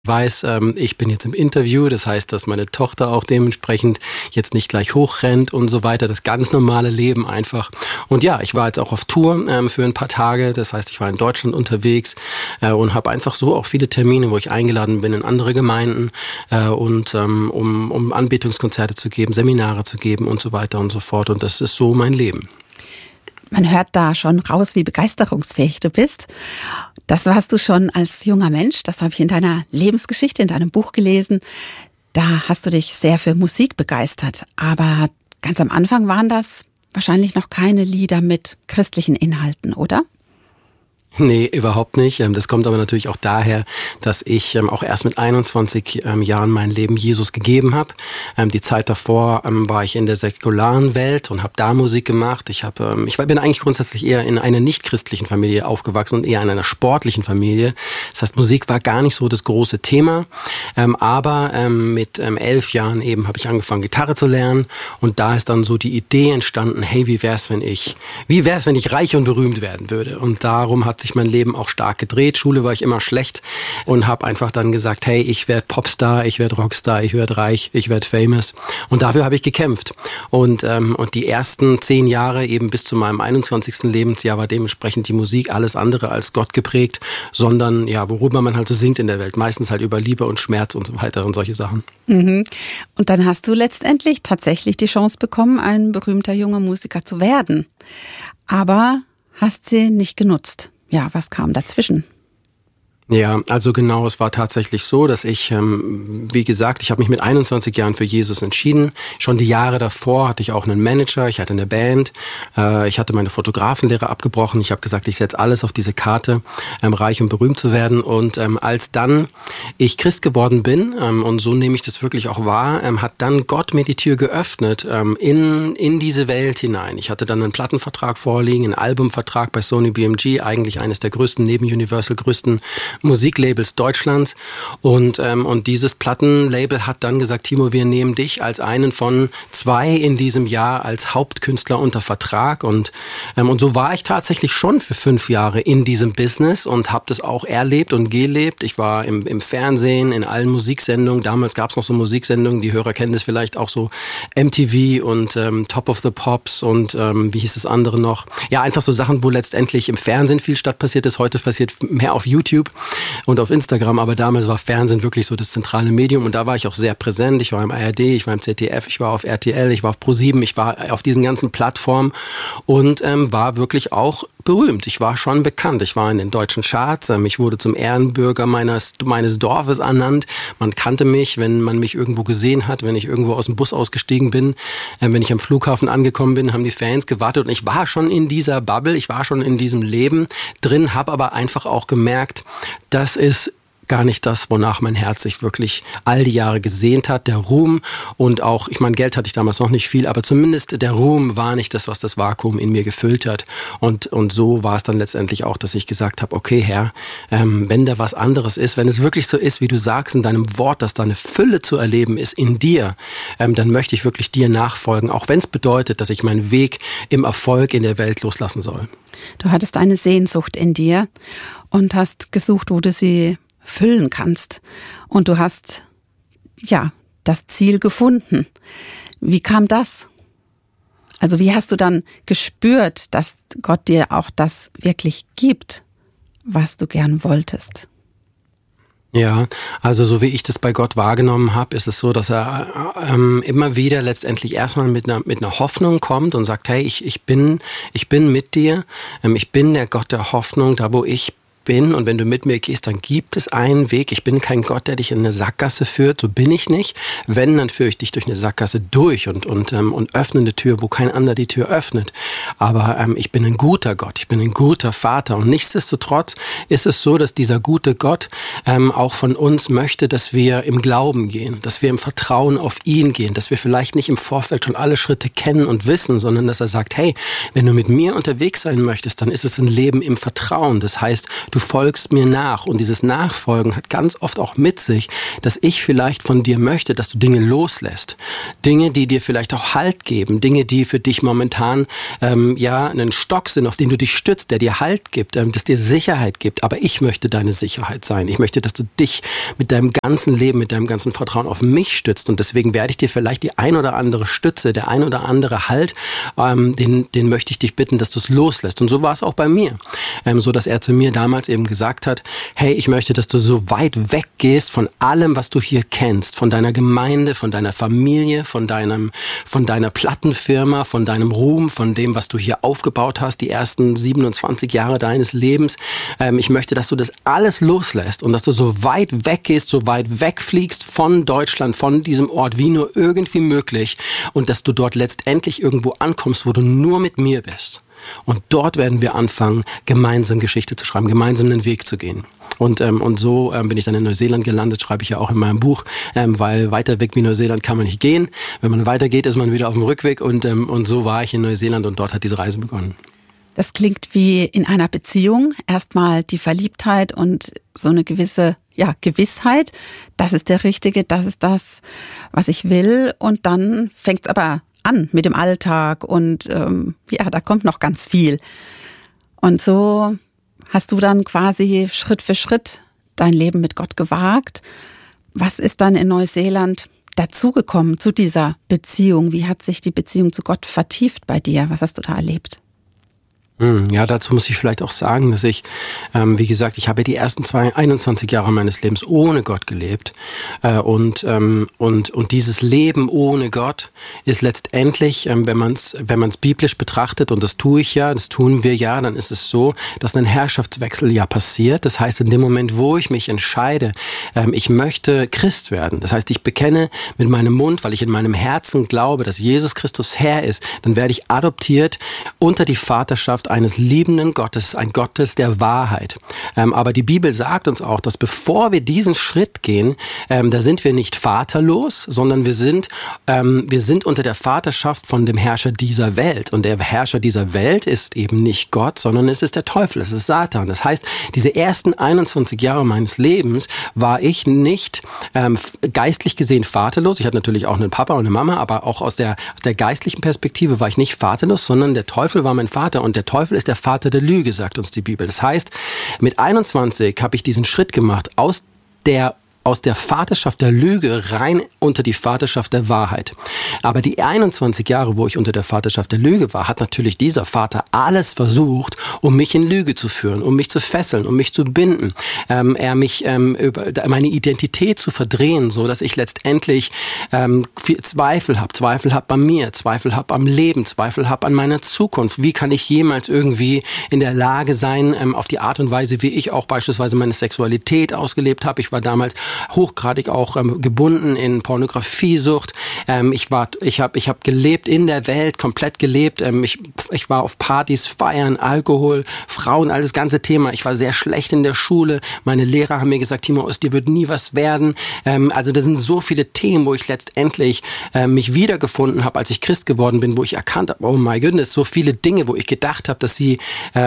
weiß, ich bin jetzt im Interview, das heißt, dass meine Tochter auch dementsprechend jetzt nicht gleich hochrennt und so weiter, das ganz normale Leben einfach. Und ja, ich war jetzt auch auf Tour für ein paar Tage, das heißt, ich war in Deutschland unterwegs und habe einfach so auch viele Termine, wo ich eingeladen bin in andere Gemeinden und um Anbetungskonzerte zu geben, Seminare zu geben und so weiter und so fort. Und das ist so mein Leben. Man hört da schon raus, wie begeisterungsfähig du bist. Das warst du schon als junger Mensch. Das habe ich in deiner Lebensgeschichte, in deinem Buch gelesen. Da hast du dich sehr für Musik begeistert. Aber ganz am Anfang waren das wahrscheinlich noch keine Lieder mit christlichen Inhalten, oder? Nee, überhaupt nicht. Das kommt aber natürlich auch daher, dass ich auch erst mit 21 Jahren mein Leben Jesus gegeben habe. Die Zeit davor war ich in der säkularen Welt und habe da Musik gemacht. Ich bin eigentlich grundsätzlich eher in einer nicht-christlichen Familie aufgewachsen und eher in einer sportlichen Familie. Das heißt, Musik war gar nicht so das große Thema. Aber mit 11 Jahren eben habe ich angefangen, Gitarre zu lernen. Und da ist dann so die Idee entstanden, hey, wie wär's, wenn ich reich und berühmt werden würde? Und darum hat sich mein Leben auch stark gedreht. Schule war ich immer schlecht und habe einfach dann gesagt, hey, ich werde Popstar, ich werde Rockstar, ich werde reich, ich werde famous. Und dafür habe ich gekämpft. Und die ersten 10 Jahre eben bis zu meinem 21. Lebensjahr war dementsprechend die Musik alles andere als Gott geprägt, sondern ja, worüber man halt so singt in der Welt. Meistens halt über Liebe und Schmerz und so weiter und solche Sachen. Mhm. Und dann hast du letztendlich tatsächlich die Chance bekommen, ein berühmter junger Musiker zu werden. Aber hast sie nicht genutzt. Ja, was kam dazwischen? Ja, also genau, es war tatsächlich so, dass ich, wie gesagt, ich habe mich mit 21 Jahren für Jesus entschieden. Schon die Jahre davor hatte ich auch einen Manager, ich hatte eine Band, ich hatte meine Fotografenlehre abgebrochen. Ich habe gesagt, ich setze alles auf diese Karte, reich und berühmt zu werden. Und als dann ich Christ geworden bin, und so nehme ich das wirklich auch wahr, hat dann Gott mir die Tür geöffnet in diese Welt hinein. Ich hatte dann einen Plattenvertrag vorliegen, einen Albumvertrag bei Sony BMG, eigentlich eines der größten, neben Universal größten Musiklabels Deutschlands und dieses Plattenlabel hat dann gesagt, Timo, wir nehmen dich als einen von 2 in diesem Jahr als Hauptkünstler unter Vertrag und so war ich tatsächlich schon für 5 Jahre in diesem Business und habe das auch erlebt und gelebt. Ich war im Fernsehen, in allen Musiksendungen, damals gab es noch so Musiksendungen, die Hörer kennen das vielleicht auch so MTV und Top of the Pops und wie hieß das andere noch? Ja, einfach so Sachen, wo letztendlich im Fernsehen viel statt passiert ist, heute passiert mehr auf YouTube und auf Instagram, aber damals war Fernsehen wirklich so das zentrale Medium und da war ich auch sehr präsent. Ich war im ARD, ich war im ZDF, ich war auf RTL, ich war auf ProSieben, ich war auf diesen ganzen Plattformen und war wirklich auch berühmt. Ich war schon bekannt. Ich war in den deutschen Charts. Ich wurde zum Ehrenbürger meines Dorfes ernannt. Man kannte mich, wenn man mich irgendwo gesehen hat, wenn ich irgendwo aus dem Bus ausgestiegen bin. Wenn ich am Flughafen angekommen bin, haben die Fans gewartet. Und ich war schon in dieser Bubble, ich war schon in diesem Leben drin, habe aber einfach auch gemerkt, das ist gar nicht das, wonach mein Herz sich wirklich all die Jahre gesehnt hat. Der Ruhm und auch, ich meine, Geld hatte ich damals noch nicht viel, aber zumindest der Ruhm war nicht das, was das Vakuum in mir gefüllt hat. Und so war es dann letztendlich auch, dass ich gesagt habe, okay, Herr, wenn da was anderes ist, wenn es wirklich so ist, wie du sagst in deinem Wort, dass da eine Fülle zu erleben ist in dir, dann möchte ich wirklich dir nachfolgen, auch wenn es bedeutet, dass ich meinen Weg im Erfolg in der Welt loslassen soll. Du hattest eine Sehnsucht in dir und hast gesucht, wo du sie füllen kannst. Und du hast, ja, das Ziel gefunden. Wie kam das? Also wie hast du dann gespürt, dass Gott dir auch das wirklich gibt, was du gern wolltest? Ja, also so wie ich das bei Gott wahrgenommen habe, ist es so, dass er immer wieder letztendlich erstmal mit einer Hoffnung kommt und sagt, hey, ich bin mit dir, ich bin der Gott der Hoffnung, da wo ich bin und wenn du mit mir gehst, dann gibt es einen Weg. Ich bin kein Gott, der dich in eine Sackgasse führt, so bin ich nicht. Wenn, dann führe ich dich durch eine Sackgasse durch und öffne eine Tür, wo kein anderer die Tür öffnet. Aber ich bin ein guter Gott, ich bin ein guter Vater und nichtsdestotrotz ist es so, dass dieser gute Gott auch von uns möchte, dass wir im Glauben gehen, dass wir im Vertrauen auf ihn gehen, dass wir vielleicht nicht im Vorfeld schon alle Schritte kennen und wissen, sondern dass er sagt, hey, wenn du mit mir unterwegs sein möchtest, dann ist es ein Leben im Vertrauen. Das heißt, du folgst mir nach. Und dieses Nachfolgen hat ganz oft auch mit sich, dass ich vielleicht von dir möchte, dass du Dinge loslässt. Dinge, die dir vielleicht auch Halt geben. Dinge, die für dich momentan einen Stock sind, auf den du dich stützt, der dir Halt gibt, das dir Sicherheit gibt. Aber ich möchte deine Sicherheit sein. Ich möchte, dass du dich mit deinem ganzen Leben, mit deinem ganzen Vertrauen auf mich stützt. Und deswegen werde ich dir vielleicht die ein oder andere Stütze, der ein oder andere Halt, den möchte ich dich bitten, dass du es loslässt. Und so war es auch bei mir. So dass er zu mir damals eben gesagt hat, hey, ich möchte, dass du so weit weggehst von allem, was du hier kennst, von deiner Gemeinde, von deiner Familie, von deiner Plattenfirma, von deinem Ruhm, von dem, was du hier aufgebaut hast, die ersten 27 Jahre deines Lebens. Ich möchte, dass du das alles loslässt und dass du so weit weggehst, so weit wegfliegst von Deutschland, von diesem Ort, wie nur irgendwie möglich und dass du dort letztendlich irgendwo ankommst, wo du nur mit mir bist. Und dort werden wir anfangen, gemeinsam Geschichte zu schreiben, gemeinsam einen Weg zu gehen. Und so bin ich dann in Neuseeland gelandet, schreibe ich ja auch in meinem Buch, weil weiter weg wie Neuseeland kann man nicht gehen. Wenn man weitergeht, ist man wieder auf dem Rückweg und so war ich in Neuseeland und dort hat diese Reise begonnen. Das klingt wie in einer Beziehung. Erstmal die Verliebtheit und so eine gewisse Gewissheit. Das ist der Richtige, das ist das, was ich will. Und dann fängt es aber an mit dem Alltag und da kommt noch ganz viel. Und so hast du dann quasi Schritt für Schritt dein Leben mit Gott gewagt. Was ist dann in Neuseeland dazugekommen zu dieser Beziehung? Wie hat sich die Beziehung zu Gott vertieft bei dir? Was hast du da erlebt? Ja, dazu muss ich vielleicht auch sagen, dass ich, wie gesagt, ich habe die ersten 21 Jahre meines Lebens ohne Gott gelebt. Und dieses Leben ohne Gott ist letztendlich, wenn man es biblisch betrachtet, und das tue ich ja, das tun wir ja, dann ist es so, dass ein Herrschaftswechsel ja passiert. Das heißt, in dem Moment, wo ich mich entscheide, ich möchte Christ werden, das heißt, ich bekenne mit meinem Mund, weil ich in meinem Herzen glaube, dass Jesus Christus Herr ist, dann werde ich adoptiert unter die Vaterschaft eines liebenden Gottes, ein Gottes der Wahrheit. Aber die Bibel sagt uns auch, dass bevor wir diesen Schritt gehen, da sind wir nicht vaterlos, sondern wir sind unter der Vaterschaft von dem Herrscher dieser Welt. Und der Herrscher dieser Welt ist eben nicht Gott, sondern es ist der Teufel, es ist Satan. Das heißt, diese ersten 21 Jahre meines Lebens war ich nicht geistlich gesehen vaterlos. Ich hatte natürlich auch einen Papa und eine Mama, aber auch aus der geistlichen Perspektive war ich nicht vaterlos, sondern der Teufel war mein Vater und der Teufel ist der Vater der Lüge, sagt uns die Bibel. Das heißt, mit 21 habe ich diesen Schritt gemacht aus der Vaterschaft der Lüge rein unter die Vaterschaft der Wahrheit. Aber die 21 Jahre, wo ich unter der Vaterschaft der Lüge war, hat natürlich dieser Vater alles versucht, um mich in Lüge zu führen, um mich zu fesseln, um mich zu binden, über meine Identität zu verdrehen, so dass ich letztendlich viel Zweifel habe bei mir, Zweifel habe am Leben, Zweifel habe an meiner Zukunft. Wie kann ich jemals irgendwie in der Lage sein, auf die Art und Weise, wie ich auch beispielsweise meine Sexualität ausgelebt habe. Ich war damals hochgradig auch gebunden in Pornografiesucht. Ich habe gelebt in der Welt, komplett gelebt. Ich war auf Partys, Feiern, Alkohol, Frauen, alles ganze Thema. Ich war sehr schlecht in der Schule. Meine Lehrer haben mir gesagt, Timo, aus dir wird nie was werden. Also das sind so viele Themen, wo ich letztendlich mich wiedergefunden habe, als ich Christ geworden bin, wo ich erkannt habe, oh my goodness, so viele Dinge, wo ich gedacht habe, dass ich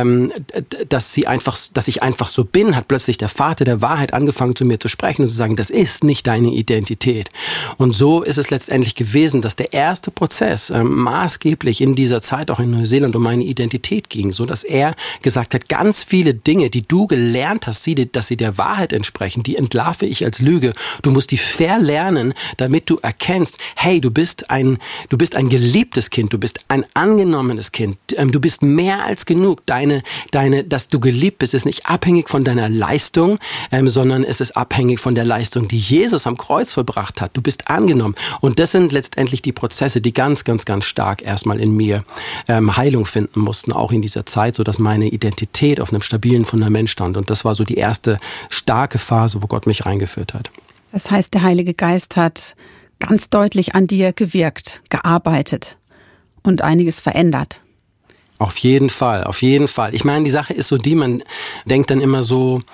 einfach so bin, hat plötzlich der Vater der Wahrheit angefangen zu mir zu sprechen und zu sagen, das ist nicht deine Identität. Und so ist es letztendlich gewesen, dass der erste Prozess maßgeblich in dieser Zeit auch in Neuseeland um meine Identität ging, so dass er gesagt hat, ganz viele Dinge, die du gelernt hast, dass sie der Wahrheit entsprechen, die entlarve ich als Lüge. Du musst die verlernen, damit du erkennst, hey, du bist ein geliebtes Kind, du bist ein angenommenes Kind, du bist mehr als genug. Dass du geliebt bist, ist nicht abhängig von deiner Leistung, sondern es ist abhängig von der Leistung, die Jesus am Kreuz vollbracht hat. Du bist angenommen. Und das sind letztendlich die Prozesse, die ganz, ganz, ganz stark erstmal in mir Heilung finden mussten, auch in dieser Zeit, sodass meine Identität auf einem stabilen Fundament stand. Und das war so die erste starke Phase, wo Gott mich reingeführt hat. Das heißt, der Heilige Geist hat ganz deutlich an dir gewirkt, gearbeitet und einiges verändert. Auf jeden Fall, auf jeden Fall. Ich meine, die Sache ist so man denkt dann immer so,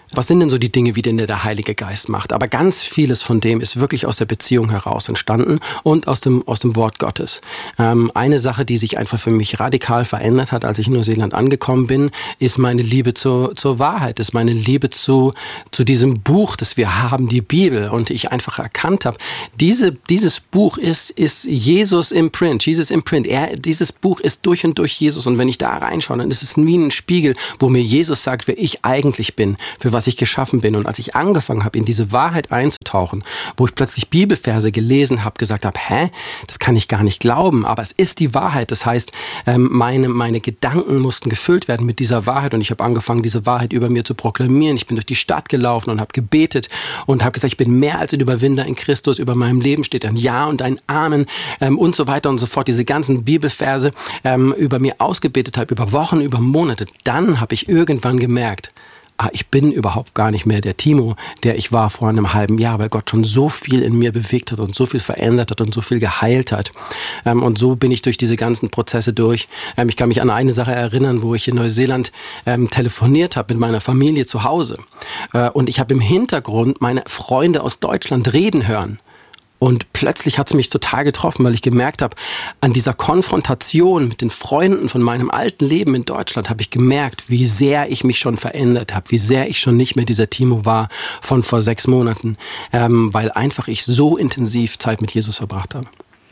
Was sind denn so die Dinge, wie denn der Heilige Geist macht? Aber ganz vieles von dem ist wirklich aus der Beziehung heraus entstanden und aus dem Wort Gottes. Eine Sache, die sich einfach für mich radikal verändert hat, als ich in Neuseeland angekommen bin, ist meine Liebe zur Wahrheit, ist meine Liebe zu diesem Buch, das wir haben, die Bibel. Und ich einfach erkannt habe, dieses Buch ist Jesus im Print, dieses Buch ist durch und durch Jesus. Und wenn ich da reinschaue, dann ist es wie ein Spiegel, wo mir Jesus sagt, wer ich eigentlich bin, für was ich geschaffen bin. Und als ich angefangen habe, in diese Wahrheit einzutauchen, wo ich plötzlich Bibelverse gelesen habe, gesagt habe, das kann ich gar nicht glauben, aber es ist die Wahrheit. Das heißt, meine Gedanken mussten gefüllt werden mit dieser Wahrheit und ich habe angefangen, diese Wahrheit über mir zu proklamieren. Ich bin durch die Stadt gelaufen und habe gebetet und habe gesagt, ich bin mehr als ein Überwinder in Christus. Über meinem Leben steht ein Ja und ein Amen und so weiter und so fort. Diese ganzen Bibelverse über mir ausgebetet habe, über Wochen, über Monate. Dann habe ich irgendwann gemerkt, ich bin überhaupt gar nicht mehr der Timo, der ich war vor einem halben Jahr, weil Gott schon so viel in mir bewegt hat und so viel verändert hat und so viel geheilt hat. Und so bin ich durch diese ganzen Prozesse durch. Ich kann mich an eine Sache erinnern, wo ich in Neuseeland telefoniert habe mit meiner Familie zu Hause. Und ich habe im Hintergrund meine Freunde aus Deutschland reden hören. Und plötzlich hat es mich total getroffen, weil ich gemerkt habe, an dieser Konfrontation mit den Freunden von meinem alten Leben in Deutschland habe ich gemerkt, wie sehr ich mich schon verändert habe, wie sehr ich schon nicht mehr dieser Timo war von vor 6 Monaten, weil einfach ich so intensiv Zeit mit Jesus verbracht habe.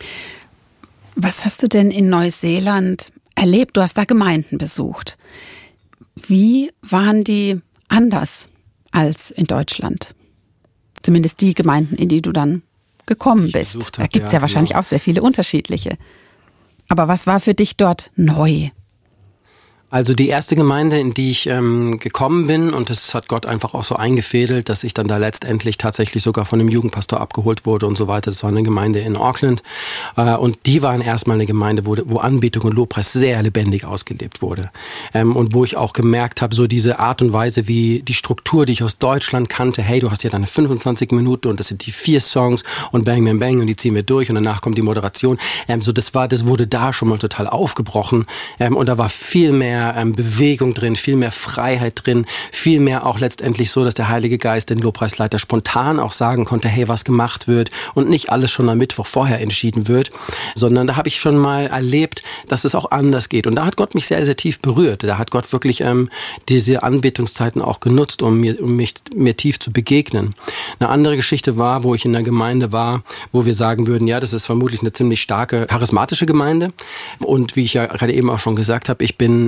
Was hast du denn in Neuseeland erlebt? Du hast da Gemeinden besucht. Wie waren die anders als in Deutschland? Zumindest die Gemeinden, in die du dann gekommen bist. Da gibt es ja wahrscheinlich auch sehr viele unterschiedliche. Aber was war für dich dort neu? Also die erste Gemeinde, in die ich gekommen bin, und das hat Gott einfach auch so eingefädelt, dass ich dann da letztendlich tatsächlich sogar von einem Jugendpastor abgeholt wurde und so weiter. Das war eine Gemeinde in Auckland. Und die waren erstmal eine Gemeinde, wo Anbetung und Lobpreis sehr lebendig ausgelebt wurde. Und wo ich auch gemerkt habe, so diese Art und Weise, wie die Struktur, die ich aus Deutschland kannte, hey, du hast ja deine 25 Minuten und das sind die 4 Songs und Bang, Bang, Bang und die ziehen wir durch und danach kommt die Moderation. So das wurde da schon mal total aufgebrochen. Und da war viel mehr Bewegung drin, viel mehr Freiheit drin, viel mehr auch letztendlich so, dass der Heilige Geist den Lobpreisleiter spontan auch sagen konnte, hey, was gemacht wird und nicht alles schon am Mittwoch vorher entschieden wird, sondern da habe ich schon mal erlebt, dass es auch anders geht. Und da hat Gott mich sehr, sehr tief berührt. Da hat Gott wirklich diese Anbetungszeiten auch genutzt, um mir tief zu begegnen. Eine andere Geschichte war, wo ich in einer Gemeinde war, wo wir sagen würden, ja, das ist vermutlich eine ziemlich starke charismatische Gemeinde. Und wie ich ja gerade eben auch schon gesagt habe, ich bin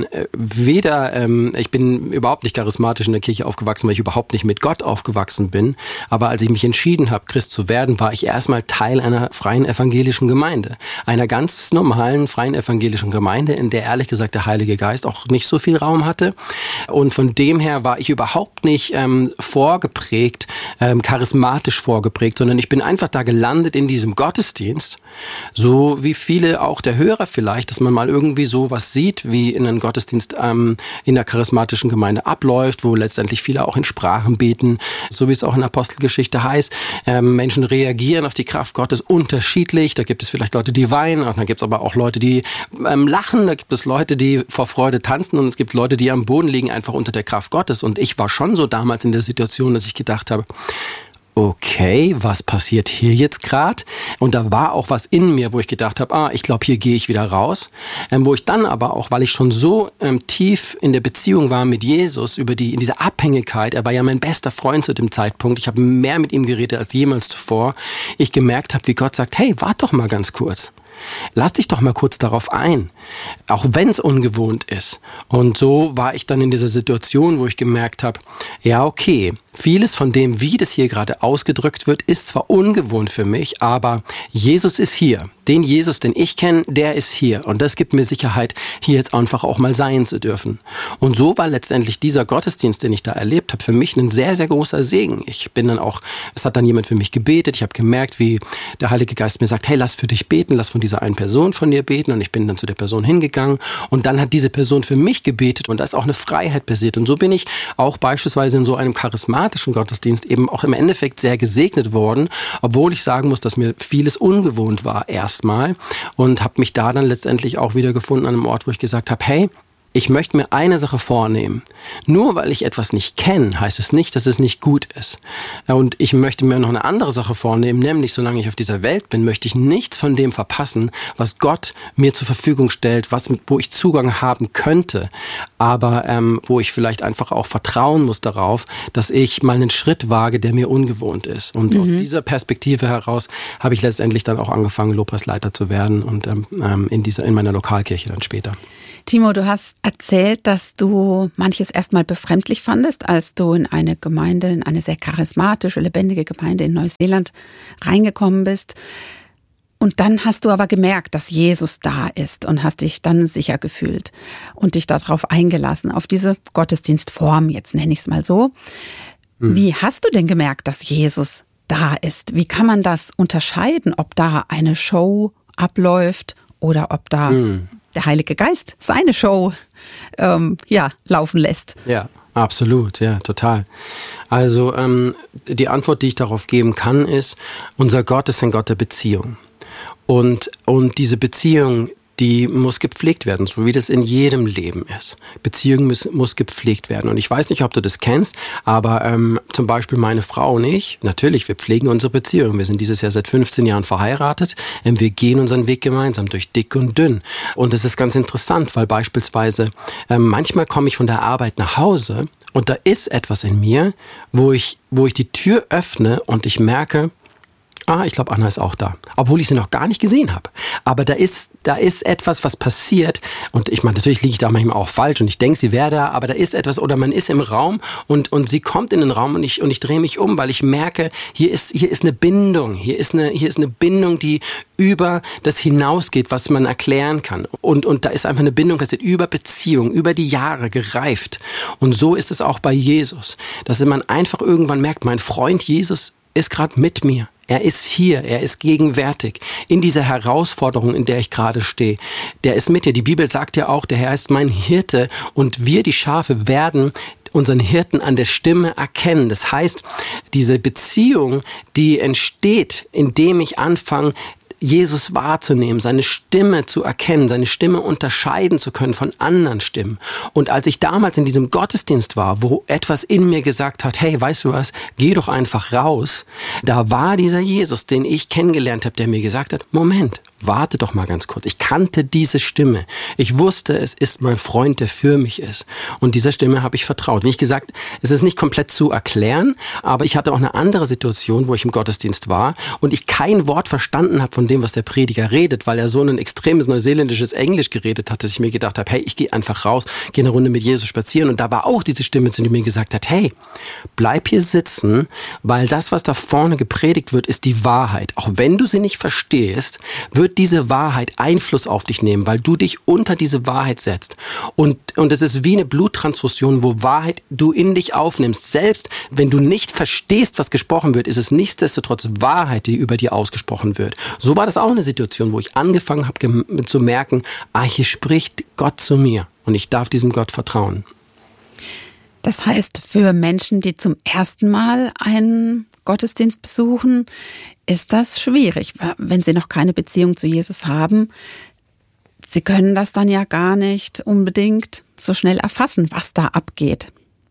überhaupt nicht charismatisch in der Kirche aufgewachsen, weil ich überhaupt nicht mit Gott aufgewachsen bin. Aber als ich mich entschieden habe, Christ zu werden, war ich erstmal Teil einer freien evangelischen Gemeinde. Einer ganz normalen freien evangelischen Gemeinde, in der ehrlich gesagt der Heilige Geist auch nicht so viel Raum hatte. Und von dem her war ich überhaupt nicht vorgeprägt, charismatisch vorgeprägt, sondern ich bin einfach da gelandet in diesem Gottesdienst. So wie viele auch der Hörer vielleicht, dass man mal irgendwie so was sieht, wie in einem Gottesdienst in der charismatischen Gemeinde abläuft, wo letztendlich viele auch in Sprachen beten, so wie es auch in der Apostelgeschichte heißt. Menschen reagieren auf die Kraft Gottes unterschiedlich. Da gibt es vielleicht Leute, die weinen, und dann gibt es aber auch Leute, die lachen. Da gibt es Leute, die vor Freude tanzen, und es gibt Leute, die am Boden liegen, einfach unter der Kraft Gottes. Und ich war schon so damals in der Situation, dass ich gedacht habe, okay, was passiert hier jetzt gerade? Und da war auch was in mir, wo ich gedacht habe, ich glaube, hier gehe ich wieder raus. Wo ich dann aber auch, weil ich schon so tief in der Beziehung war mit Jesus, in dieser Abhängigkeit, er war ja mein bester Freund zu dem Zeitpunkt, ich habe mehr mit ihm geredet als jemals zuvor, ich gemerkt habe, wie Gott sagt, hey, warte doch mal ganz kurz. Lass dich doch mal kurz darauf ein, auch wenn es ungewohnt ist. Und so war ich dann in dieser Situation, wo ich gemerkt habe, ja okay, vieles von dem, wie das hier gerade ausgedrückt wird, ist zwar ungewohnt für mich, aber Jesus ist hier. Den Jesus, den ich kenne, der ist hier. Und das gibt mir Sicherheit, hier jetzt einfach auch mal sein zu dürfen. Und so war letztendlich dieser Gottesdienst, den ich da erlebt habe, für mich ein sehr, sehr großer Segen. Es hat dann jemand für mich gebetet. Ich habe gemerkt, wie der Heilige Geist mir sagt, hey, lass für dich beten, lass von dieser einen Person von dir beten. Und ich bin dann zu der Person hingegangen. Und dann hat diese Person für mich gebetet. Und da ist auch eine Freiheit passiert. Und so bin ich auch beispielsweise in so einem charismatischen Gottesdienst eben auch im Endeffekt sehr gesegnet worden. Obwohl ich sagen muss, dass mir vieles ungewohnt war erstmal. Und habe mich da dann letztendlich auch wieder gefunden an einem Ort, wo ich gesagt habe, hey, ich möchte mir eine Sache vornehmen. Nur weil ich etwas nicht kenne, heißt es nicht, dass es nicht gut ist. Und ich möchte mir noch eine andere Sache vornehmen, nämlich solange ich auf dieser Welt bin, möchte ich nichts von dem verpassen, was Gott mir zur Verfügung stellt, wo ich Zugang haben könnte, aber wo ich vielleicht einfach auch vertrauen muss darauf, dass ich mal einen Schritt wage, der mir ungewohnt ist. Und aus dieser Perspektive heraus habe ich letztendlich dann auch angefangen, Lobpreisleiter zu werden und in meiner Lokalkirche dann später. Timo, du hast erzählt, dass du manches erstmal befremdlich fandest, als du in eine Gemeinde, in eine sehr charismatische, lebendige Gemeinde in Neuseeland reingekommen bist. Und dann hast du aber gemerkt, dass Jesus da ist und hast dich dann sicher gefühlt und dich darauf eingelassen, auf diese Gottesdienstform, jetzt nenne ich es mal so. Wie hast du denn gemerkt, dass Jesus da ist? Wie kann man das unterscheiden, ob da eine Show abläuft oder ob da der Heilige Geist seine Show laufen lässt? Ja, absolut, ja, total. Also die Antwort, die ich darauf geben kann, ist, unser Gott ist ein Gott der Beziehung. Und diese Beziehung, die muss gepflegt werden, so wie das in jedem Leben ist. Beziehung muss gepflegt werden. Und ich weiß nicht, ob du das kennst, aber zum Beispiel meine Frau und ich, natürlich, wir pflegen unsere Beziehung. Wir sind dieses Jahr seit 15 Jahren verheiratet. Wir gehen unseren Weg gemeinsam durch dick und dünn. Und das ist ganz interessant, weil beispielsweise manchmal komme ich von der Arbeit nach Hause und da ist etwas in mir, wo ich die Tür öffne und ich merke, ich glaube, Anna ist auch da. Obwohl ich sie noch gar nicht gesehen habe. Aber da ist etwas, was passiert. Und ich meine, natürlich liege ich da manchmal auch falsch und ich denke, sie wäre da, aber da ist etwas, oder man ist im Raum und sie kommt in den Raum und ich drehe mich um, weil ich merke, hier ist eine Bindung. Hier ist eine Bindung, die über das hinausgeht, was man erklären kann. Und da ist einfach eine Bindung, das ist über Beziehung, über die Jahre gereift. Und so ist es auch bei Jesus. Dass man einfach irgendwann merkt, mein Freund Jesus ist gerade mit mir. Er ist hier, er ist gegenwärtig in dieser Herausforderung, in der ich gerade stehe. Der ist mit dir. Die Bibel sagt ja auch, der Herr ist mein Hirte und wir, die Schafe, werden unseren Hirten an der Stimme erkennen. Das heißt, diese Beziehung, die entsteht, indem ich anfange, Jesus wahrzunehmen, seine Stimme zu erkennen, seine Stimme unterscheiden zu können von anderen Stimmen. Und als ich damals in diesem Gottesdienst war, wo etwas in mir gesagt hat, hey, weißt du was, geh doch einfach raus, da war dieser Jesus, den ich kennengelernt habe, der mir gesagt hat, Moment, warte doch mal ganz kurz. Ich kannte diese Stimme. Ich wusste, es ist mein Freund, der für mich ist. Und dieser Stimme habe ich vertraut. Wie ich gesagt, es ist nicht komplett zu erklären, aber ich hatte auch eine andere Situation, wo ich im Gottesdienst war und ich kein Wort verstanden habe von dem, was der Prediger redet, weil er so ein extremes neuseeländisches Englisch geredet hat, dass ich mir gedacht habe, hey, ich gehe einfach raus, gehe eine Runde mit Jesus spazieren. Und da war auch diese Stimme, die mir gesagt hat, hey, bleib hier sitzen, weil das, was da vorne gepredigt wird, ist die Wahrheit. Auch wenn du sie nicht verstehst, wird diese Wahrheit Einfluss auf dich nehmen, weil du dich unter diese Wahrheit setzt. Und es ist wie eine Bluttransfusion, wo Wahrheit du in dich aufnimmst. Selbst wenn du nicht verstehst, was gesprochen wird, ist es nichtsdestotrotz Wahrheit, die über dir ausgesprochen wird. So war das auch eine Situation, wo ich angefangen habe zu merken, hier spricht Gott zu mir und ich darf diesem Gott vertrauen. Das heißt, für Menschen, die zum ersten Mal einen Gottesdienst besuchen, ist das schwierig, wenn sie noch keine Beziehung zu Jesus haben. Sie können das dann ja gar nicht unbedingt so schnell erfassen, was da abgeht.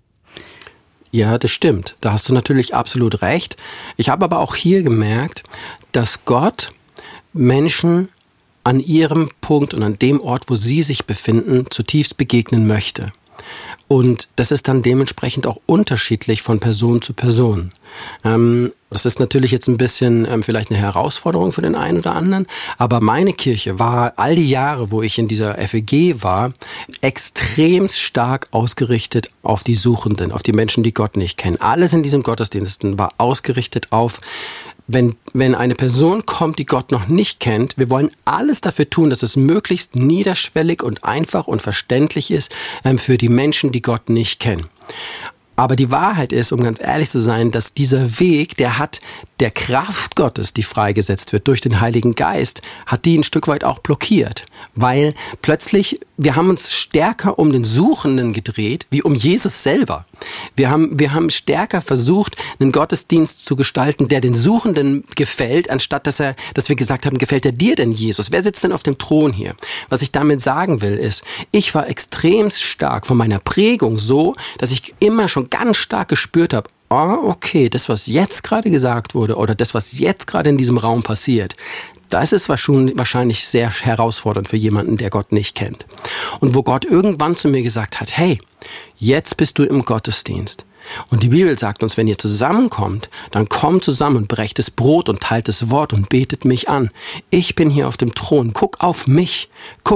Ja, das stimmt. Da hast du natürlich absolut recht. Ich habe aber auch hier gemerkt, dass Gott Menschen an ihrem Punkt und an dem Ort, wo sie sich befinden, zutiefst begegnen möchte. Und das ist dann dementsprechend auch unterschiedlich von Person zu Person. Das ist natürlich jetzt ein bisschen vielleicht eine Herausforderung für den einen oder anderen, aber meine Kirche war all die Jahre, wo ich in dieser FEG war, extrem stark ausgerichtet auf die Suchenden, auf die Menschen, die Gott nicht kennen. Alles in diesem Gottesdiensten war ausgerichtet auf, wenn eine Person kommt, die Gott noch nicht kennt, wir wollen alles dafür tun, dass es möglichst niederschwellig und einfach und verständlich ist für die Menschen, die Gott nicht kennen. Aber die Wahrheit ist, um ganz ehrlich zu sein, dass dieser Weg, der Kraft Gottes, die freigesetzt wird durch den Heiligen Geist, hat die ein Stück weit auch blockiert. Weil plötzlich, wir haben uns stärker um den Suchenden gedreht, wie um Jesus selber. Wir haben stärker versucht, einen Gottesdienst zu gestalten, der den Suchenden gefällt, anstatt dass wir gesagt haben, gefällt er dir denn, Jesus? Wer sitzt denn auf dem Thron hier? Was ich damit sagen will, ist, ich war extrem stark von meiner Prägung so, dass ich immer schon ganz stark gespürt habe, okay, das, was jetzt gerade gesagt wurde oder das, was jetzt gerade in diesem Raum passiert, das ist wahrscheinlich sehr herausfordernd für jemanden, der Gott nicht kennt. Und wo Gott irgendwann zu mir gesagt hat, hey, jetzt bist du im Gottesdienst. Und die Bibel sagt uns, wenn ihr zusammenkommt, dann kommt zusammen und brecht das Brot und teilt das Wort und betet mich an. Ich bin hier auf dem Thron. Guck auf mich.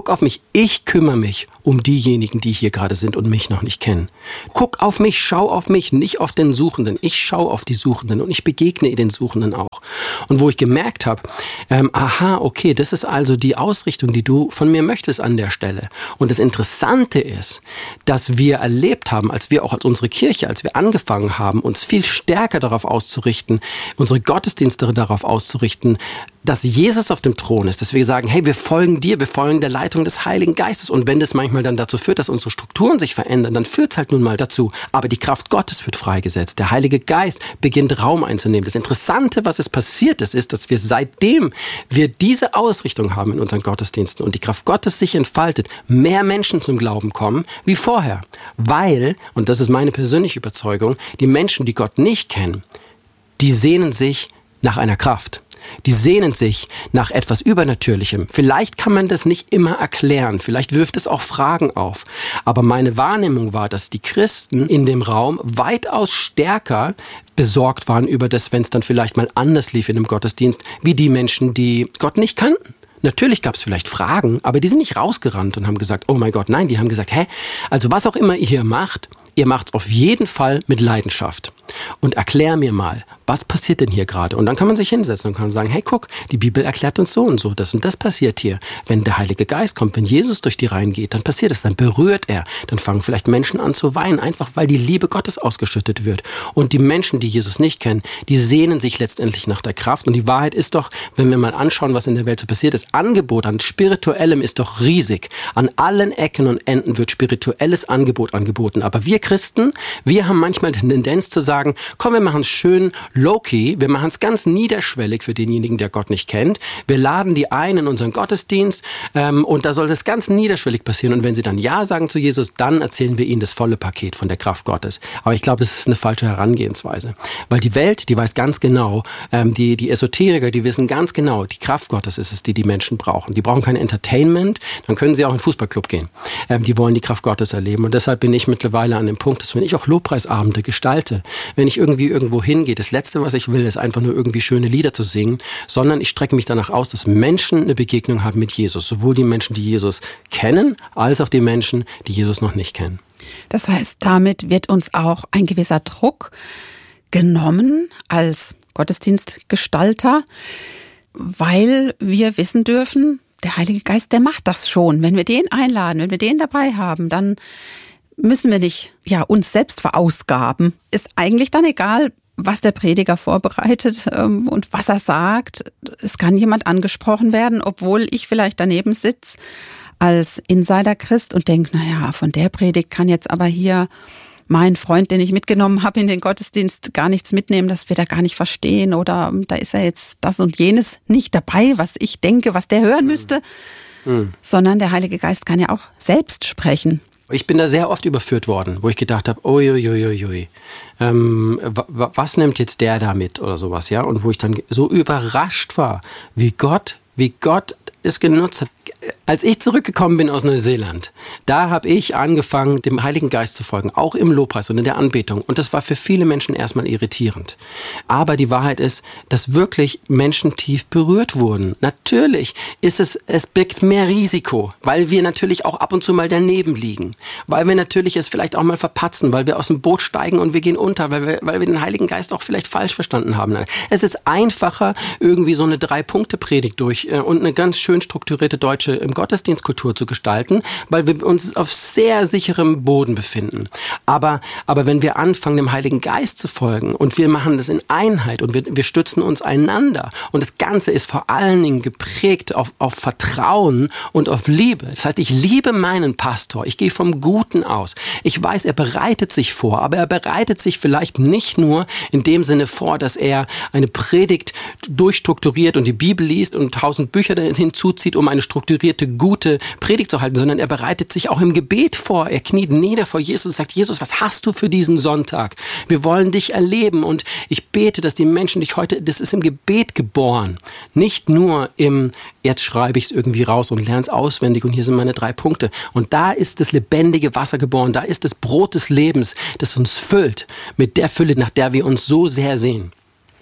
Ich kümmere mich um diejenigen, die hier gerade sind und mich noch nicht kennen. Guck auf mich, schau auf mich, nicht auf den Suchenden. Ich schaue auf die Suchenden und ich begegne den Suchenden auch. Und wo ich gemerkt habe, okay, das ist also die Ausrichtung, die du von mir möchtest an der Stelle. Und das Interessante ist, dass wir erlebt haben, als wir unsere Kirche, als wir angefangen haben, uns viel stärker darauf auszurichten, unsere Gottesdienste darauf auszurichten, dass Jesus auf dem Thron ist, dass wir sagen, hey, wir folgen dir, wir folgen der Leitung des Heiligen Geistes. Und wenn das manchmal dann dazu führt, dass unsere Strukturen sich verändern, dann führt es halt nun mal dazu. Aber die Kraft Gottes wird freigesetzt. Der Heilige Geist beginnt Raum einzunehmen. Das Interessante, was passiert ist, dass wir seitdem wir diese Ausrichtung haben in unseren Gottesdiensten und die Kraft Gottes sich entfaltet, mehr Menschen zum Glauben kommen wie vorher. Weil, und das ist meine persönliche Überzeugung, die Menschen, die Gott nicht kennen, die sehnen sich nach einer Kraft. Die sehnen sich nach etwas Übernatürlichem. Vielleicht kann man das nicht immer erklären, vielleicht wirft es auch Fragen auf. Aber meine Wahrnehmung war, dass die Christen in dem Raum weitaus stärker besorgt waren über das, wenn es dann vielleicht mal anders lief in einem Gottesdienst, wie die Menschen, die Gott nicht kannten. Natürlich gab es vielleicht Fragen, aber die sind nicht rausgerannt und haben gesagt, oh mein Gott, nein, die haben gesagt, also was auch immer ihr hier macht, ihr macht's auf jeden Fall mit Leidenschaft. Und erklär mir mal, was passiert denn hier gerade? Und dann kann man sich hinsetzen und kann sagen, hey, guck, die Bibel erklärt uns so und das passiert hier. Wenn der Heilige Geist kommt, wenn Jesus durch die Reihen geht, dann passiert es, dann berührt er. Dann fangen vielleicht Menschen an zu weinen, einfach weil die Liebe Gottes ausgeschüttet wird. Und die Menschen, die Jesus nicht kennen, die sehnen sich letztendlich nach der Kraft. Und die Wahrheit ist doch, wenn wir mal anschauen, was in der Welt so passiert, das Angebot an Spirituellem ist doch riesig. An allen Ecken und Enden wird spirituelles Angebot angeboten. Aber wir Christen, wir haben manchmal die Tendenz zu sagen, komm, wir machen es schön low-key, wir machen es ganz niederschwellig für denjenigen, der Gott nicht kennt. Wir laden die ein in unseren Gottesdienst und da soll das ganz niederschwellig passieren. Und wenn sie dann Ja sagen zu Jesus, dann erzählen wir ihnen das volle Paket von der Kraft Gottes. Aber ich glaube, das ist eine falsche Herangehensweise. Weil die Welt, die weiß ganz genau, die Esoteriker, die wissen ganz genau, die Kraft Gottes ist es, die Menschen brauchen. Die brauchen kein Entertainment, dann können sie auch in den Fußballclub gehen. Die wollen die Kraft Gottes erleben. Und deshalb bin ich mittlerweile an dem Punkt, dass wenn ich auch Lobpreisabende gestalte, wenn ich irgendwie irgendwo hingehe, das Letzte, was ich will, ist einfach nur irgendwie schöne Lieder zu singen, sondern ich strecke mich danach aus, dass Menschen eine Begegnung haben mit Jesus. Sowohl die Menschen, die Jesus kennen, als auch die Menschen, die Jesus noch nicht kennen. Das heißt, damit wird uns auch ein gewisser Druck genommen als Gottesdienstgestalter, weil wir wissen dürfen, der Heilige Geist, der macht das schon. Wenn wir den einladen, wenn wir den dabei haben, dann müssen wir nicht uns selbst verausgaben. Ist eigentlich dann egal, was der Prediger vorbereitet und was er sagt. Es kann jemand angesprochen werden, obwohl ich vielleicht daneben sitze als Insider-Christ und denke, von der Predigt kann jetzt aber hier mein Freund, den ich mitgenommen habe in den Gottesdienst, gar nichts mitnehmen, das wird er gar nicht verstehen oder da ist er jetzt das und jenes nicht dabei, was ich denke, was der hören müsste, sondern der Heilige Geist kann ja auch selbst sprechen. Ich bin da sehr oft überführt worden, wo ich gedacht habe, was nimmt jetzt der da mit oder sowas, ja? Und wo ich dann so überrascht war, wie Gott es genutzt hat. Als ich zurückgekommen bin aus Neuseeland, da habe ich angefangen, dem Heiligen Geist zu folgen, auch im Lobpreis und in der Anbetung. Und das war für viele Menschen erstmal irritierend. Aber die Wahrheit ist, dass wirklich Menschen tief berührt wurden. Natürlich es birgt mehr Risiko, weil wir natürlich auch ab und zu mal daneben liegen. Weil wir natürlich es vielleicht auch mal verpatzen, weil wir aus dem Boot steigen und wir gehen unter, weil wir den Heiligen Geist auch vielleicht falsch verstanden haben. Es ist einfacher, irgendwie so eine 3-Punkte-Predigt und eine ganz schöne schön strukturierte deutsche Gottesdienstkultur zu gestalten, weil wir uns auf sehr sicherem Boden befinden. Aber wenn wir anfangen, dem Heiligen Geist zu folgen und wir machen das in Einheit und wir stützen uns einander und das Ganze ist vor allen Dingen geprägt auf Vertrauen und auf Liebe. Das heißt, ich liebe meinen Pastor, ich gehe vom Guten aus. Ich weiß, er bereitet sich vor, aber er bereitet sich vielleicht nicht nur in dem Sinne vor, dass er eine Predigt durchstrukturiert und die Bibel liest und 1000 Bücher hinzuzieht, um eine strukturierte, gute Predigt zu halten, sondern er bereitet sich auch im Gebet vor. Er kniet nieder vor Jesus und sagt, Jesus, was hast du für diesen Sonntag? Wir wollen dich erleben und ich bete, dass die Menschen dich heute, das ist im Gebet geboren, nicht nur jetzt schreibe ich es irgendwie raus und lerne es auswendig und hier sind meine 3 Punkte. Und da ist das lebendige Wasser geboren, da ist das Brot des Lebens, das uns füllt mit der Fülle, nach der wir uns so sehr sehen.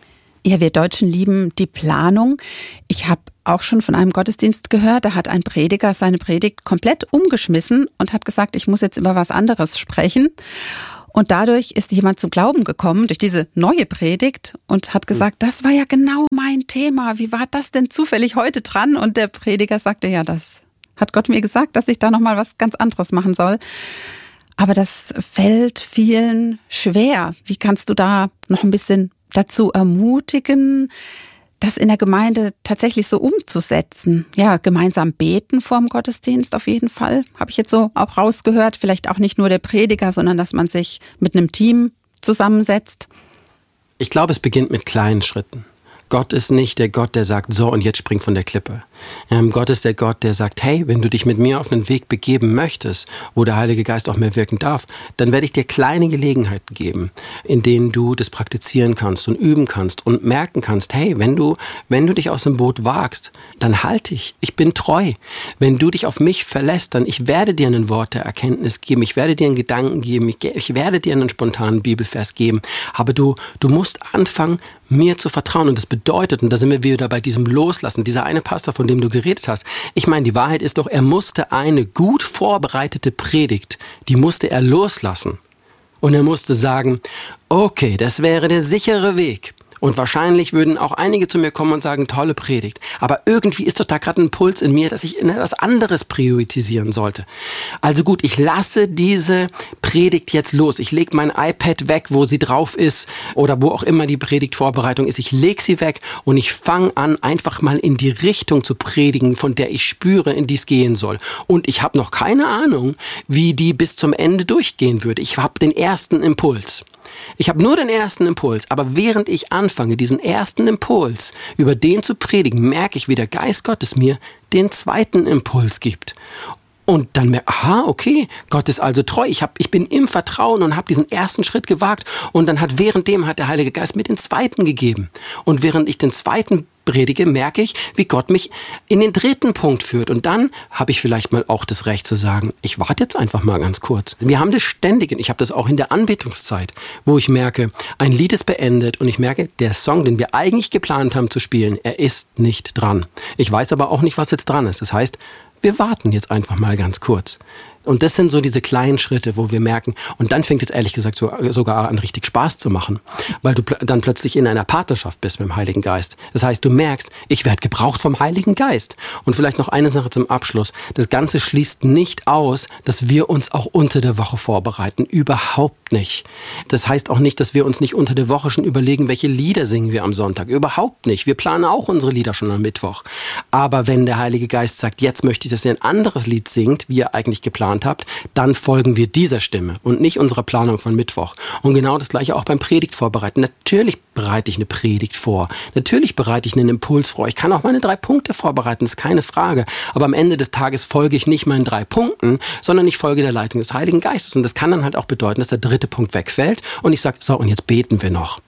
Ja, wir Deutschen lieben die Planung. Ich habe auch schon von einem Gottesdienst gehört, da hat ein Prediger seine Predigt komplett umgeschmissen und hat gesagt, ich muss jetzt über was anderes sprechen. Und dadurch ist jemand zum Glauben gekommen, durch diese neue Predigt und hat gesagt, das war ja genau mein Thema. Wie war das denn zufällig heute dran? Und der Prediger sagte, ja, das hat Gott mir gesagt, dass ich da nochmal was ganz anderes machen soll. Aber das fällt vielen schwer. Wie kannst du da noch ein bisschen dazu ermutigen, das in der Gemeinde tatsächlich so umzusetzen? Ja, gemeinsam beten vor dem Gottesdienst auf jeden Fall. Habe ich jetzt so auch rausgehört. Vielleicht auch nicht nur der Prediger, sondern dass man sich mit einem Team zusammensetzt. Ich glaube, es beginnt mit kleinen Schritten. Gott ist nicht der Gott, der sagt, so und jetzt spring von der Klippe. Gott ist der Gott, der sagt, hey, wenn du dich mit mir auf einen Weg begeben möchtest, wo der Heilige Geist auch mehr wirken darf, dann werde ich dir kleine Gelegenheiten geben, in denen du das praktizieren kannst und üben kannst und merken kannst, hey, wenn du dich aus dem Boot wagst, dann halt dich, ich bin treu. Wenn du dich auf mich verlässt, dann ich werde dir ein Wort der Erkenntnis geben, ich werde dir einen Gedanken geben, ich werde dir einen spontanen Bibelvers geben, aber du musst anfangen, mir zu vertrauen. Und das bedeutet, und da sind wir wieder bei diesem Loslassen, dieser eine Pastor, von dem du geredet hast. Ich meine, die Wahrheit ist doch, er musste eine gut vorbereitete Predigt, die musste er loslassen. Und er musste sagen, okay, das wäre der sichere Weg. Und wahrscheinlich würden auch einige zu mir kommen und sagen, tolle Predigt. Aber irgendwie ist doch da gerade ein Impuls in mir, dass ich etwas anderes priorisieren sollte. Also gut, ich lasse diese Predigt jetzt los. Ich lege mein iPad weg, wo sie drauf ist oder wo auch immer die Predigtvorbereitung ist. Ich lege sie weg und ich fange an, einfach mal in die Richtung zu predigen, von der ich spüre, in die es gehen soll. Und ich habe noch keine Ahnung, wie die bis zum Ende durchgehen würde. Ich habe den ersten Impuls. Ich habe nur den ersten Impuls, aber während ich anfange, diesen ersten Impuls über den zu predigen, merke ich, wie der Geist Gottes mir den zweiten Impuls gibt. Und dann merke ich, aha, okay, Gott ist also treu. Ich bin im Vertrauen und habe diesen ersten Schritt gewagt. Und dann hat der Heilige Geist mir den zweiten gegeben. Und während ich den zweiten predige, merke ich, wie Gott mich in den dritten Punkt führt. Und dann habe ich vielleicht mal auch das Recht zu sagen, ich warte jetzt einfach mal ganz kurz. Wir haben das ständig, und ich habe das auch in der Anbetungszeit, wo ich merke, ein Lied ist beendet und ich merke, der Song, den wir eigentlich geplant haben zu spielen, er ist nicht dran. Ich weiß aber auch nicht, was jetzt dran ist. Das heißt, wir warten jetzt einfach mal ganz kurz. Und das sind so diese kleinen Schritte, wo wir merken, und dann fängt es ehrlich gesagt sogar an, richtig Spaß zu machen, weil du dann plötzlich in einer Partnerschaft bist mit dem Heiligen Geist. Das heißt, du merkst, ich werde gebraucht vom Heiligen Geist. Und vielleicht noch eine Sache zum Abschluss. Das Ganze schließt nicht aus, dass wir uns auch unter der Woche vorbereiten. Überhaupt nicht. Das heißt auch nicht, dass wir uns nicht unter der Woche schon überlegen, welche Lieder singen wir am Sonntag. Überhaupt nicht. Wir planen auch unsere Lieder schon am Mittwoch. Aber wenn der Heilige Geist sagt, jetzt möchte ich, dass ihr ein anderes Lied singt, wie ihr eigentlich geplant habt, dann folgen wir dieser Stimme und nicht unserer Planung von Mittwoch. Und genau das Gleiche auch beim Predigt vorbereiten. Natürlich bereite ich eine Predigt vor. Natürlich bereite ich einen Impuls vor. Ich kann auch meine 3 Punkte vorbereiten, ist keine Frage. Aber am Ende des Tages folge ich nicht meinen 3 Punkten, sondern ich folge der Leitung des Heiligen Geistes. Und das kann dann halt auch bedeuten, dass der 3. Punkt wegfällt und ich sage, so, und jetzt beten wir noch.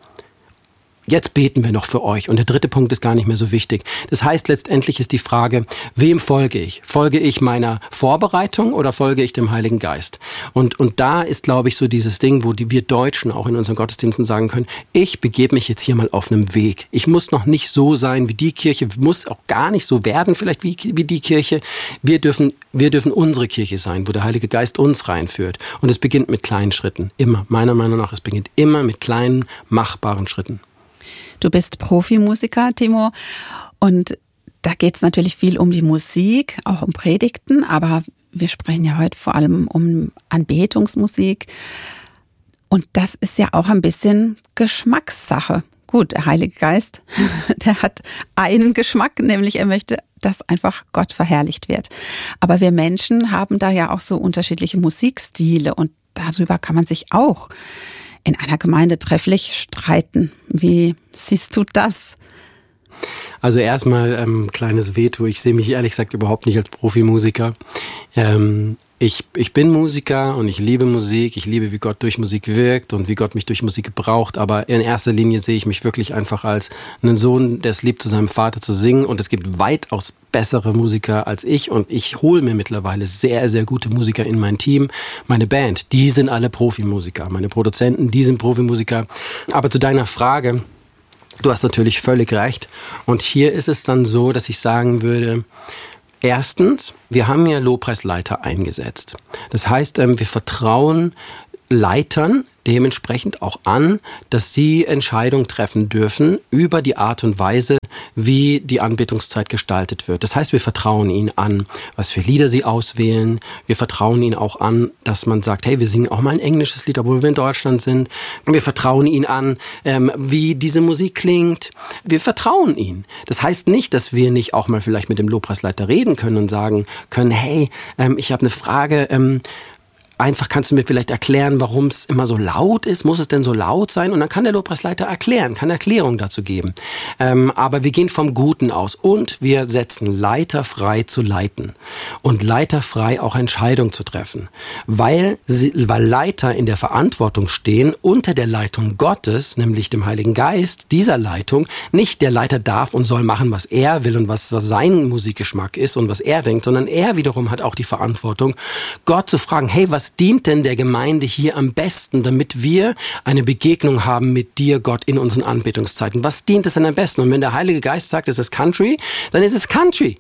Jetzt beten wir noch für euch. Und der 3. Punkt ist gar nicht mehr so wichtig. Das heißt, letztendlich ist die Frage, wem folge ich? Folge ich meiner Vorbereitung oder folge ich dem Heiligen Geist? Und da ist, glaube ich, so dieses Ding, wo wir Deutschen auch in unseren Gottesdiensten sagen können, ich begebe mich jetzt hier mal auf einem Weg. Ich muss noch nicht so sein wie die Kirche, muss auch gar nicht so werden vielleicht wie die Kirche. Wir dürfen unsere Kirche sein, wo der Heilige Geist uns reinführt. Und es beginnt mit kleinen Schritten. Immer. Meiner Meinung nach, es beginnt immer mit kleinen, machbaren Schritten. Du bist Profimusiker, Timo, und Da geht es natürlich viel um die Musik, auch um Predigten, aber wir sprechen ja heute vor allem um Anbetungsmusik. Und das ist ja auch ein bisschen Geschmackssache. Gut, der Heilige Geist, der hat einen Geschmack, nämlich er möchte, dass einfach Gott verherrlicht wird. Aber wir Menschen haben da ja auch so unterschiedliche Musikstile und darüber kann man sich auch in einer Gemeinde trefflich streiten. Wie siehst du das? Also erstmal kleines Veto. Ich sehe mich ehrlich gesagt überhaupt nicht als Profimusiker. Ich bin Musiker und ich liebe Musik. Ich liebe, wie Gott durch Musik wirkt und wie Gott mich durch Musik gebraucht. Aber in erster Linie sehe ich mich wirklich einfach als einen Sohn, der es liebt, zu seinem Vater zu singen. Und es gibt weitaus bessere Musiker als ich. Und ich hole mir mittlerweile sehr, sehr gute Musiker in mein Team. Meine Band, die sind alle Profimusiker. Meine Produzenten, die sind Profimusiker. Aber zu deiner Frage, du hast natürlich völlig recht. Und hier ist es dann so, dass ich sagen würde, erstens, wir haben ja Lobpreisleiter eingesetzt. Das heißt, wir vertrauen Leitern dementsprechend auch an, dass sie Entscheidungen treffen dürfen über die Art und Weise, wie die Anbetungszeit gestaltet wird. Das heißt, wir vertrauen ihnen an, was für Lieder sie auswählen. Wir vertrauen ihnen auch an, dass man sagt, hey, wir singen auch mal ein englisches Lied, obwohl wir in Deutschland sind. Wir vertrauen ihnen an, wie diese Musik klingt. Wir vertrauen ihnen. Das heißt nicht, dass wir nicht auch mal vielleicht mit dem Lobpreisleiter reden können und sagen können, hey, ich habe eine Frage, einfach kannst du mir vielleicht erklären, warum es immer so laut ist? Muss es denn so laut sein? Und dann kann der Lobpreisleiter erklären, kann Erklärung dazu geben. Aber wir gehen vom Guten aus und wir setzen Leiter frei zu leiten und Leiter frei auch Entscheidungen zu treffen. Weil Leiter in der Verantwortung stehen unter der Leitung Gottes, nämlich dem Heiligen Geist, dieser Leitung. Nicht der Leiter darf und soll machen, was er will und was sein Musikgeschmack ist und was er denkt, sondern er wiederum hat auch die Verantwortung, Gott zu fragen, hey, was dient denn der Gemeinde hier am besten, damit wir eine Begegnung haben mit dir, Gott, in unseren Anbetungszeiten? Was dient es denn am besten? Und wenn der Heilige Geist sagt, es ist Country, dann ist es Country.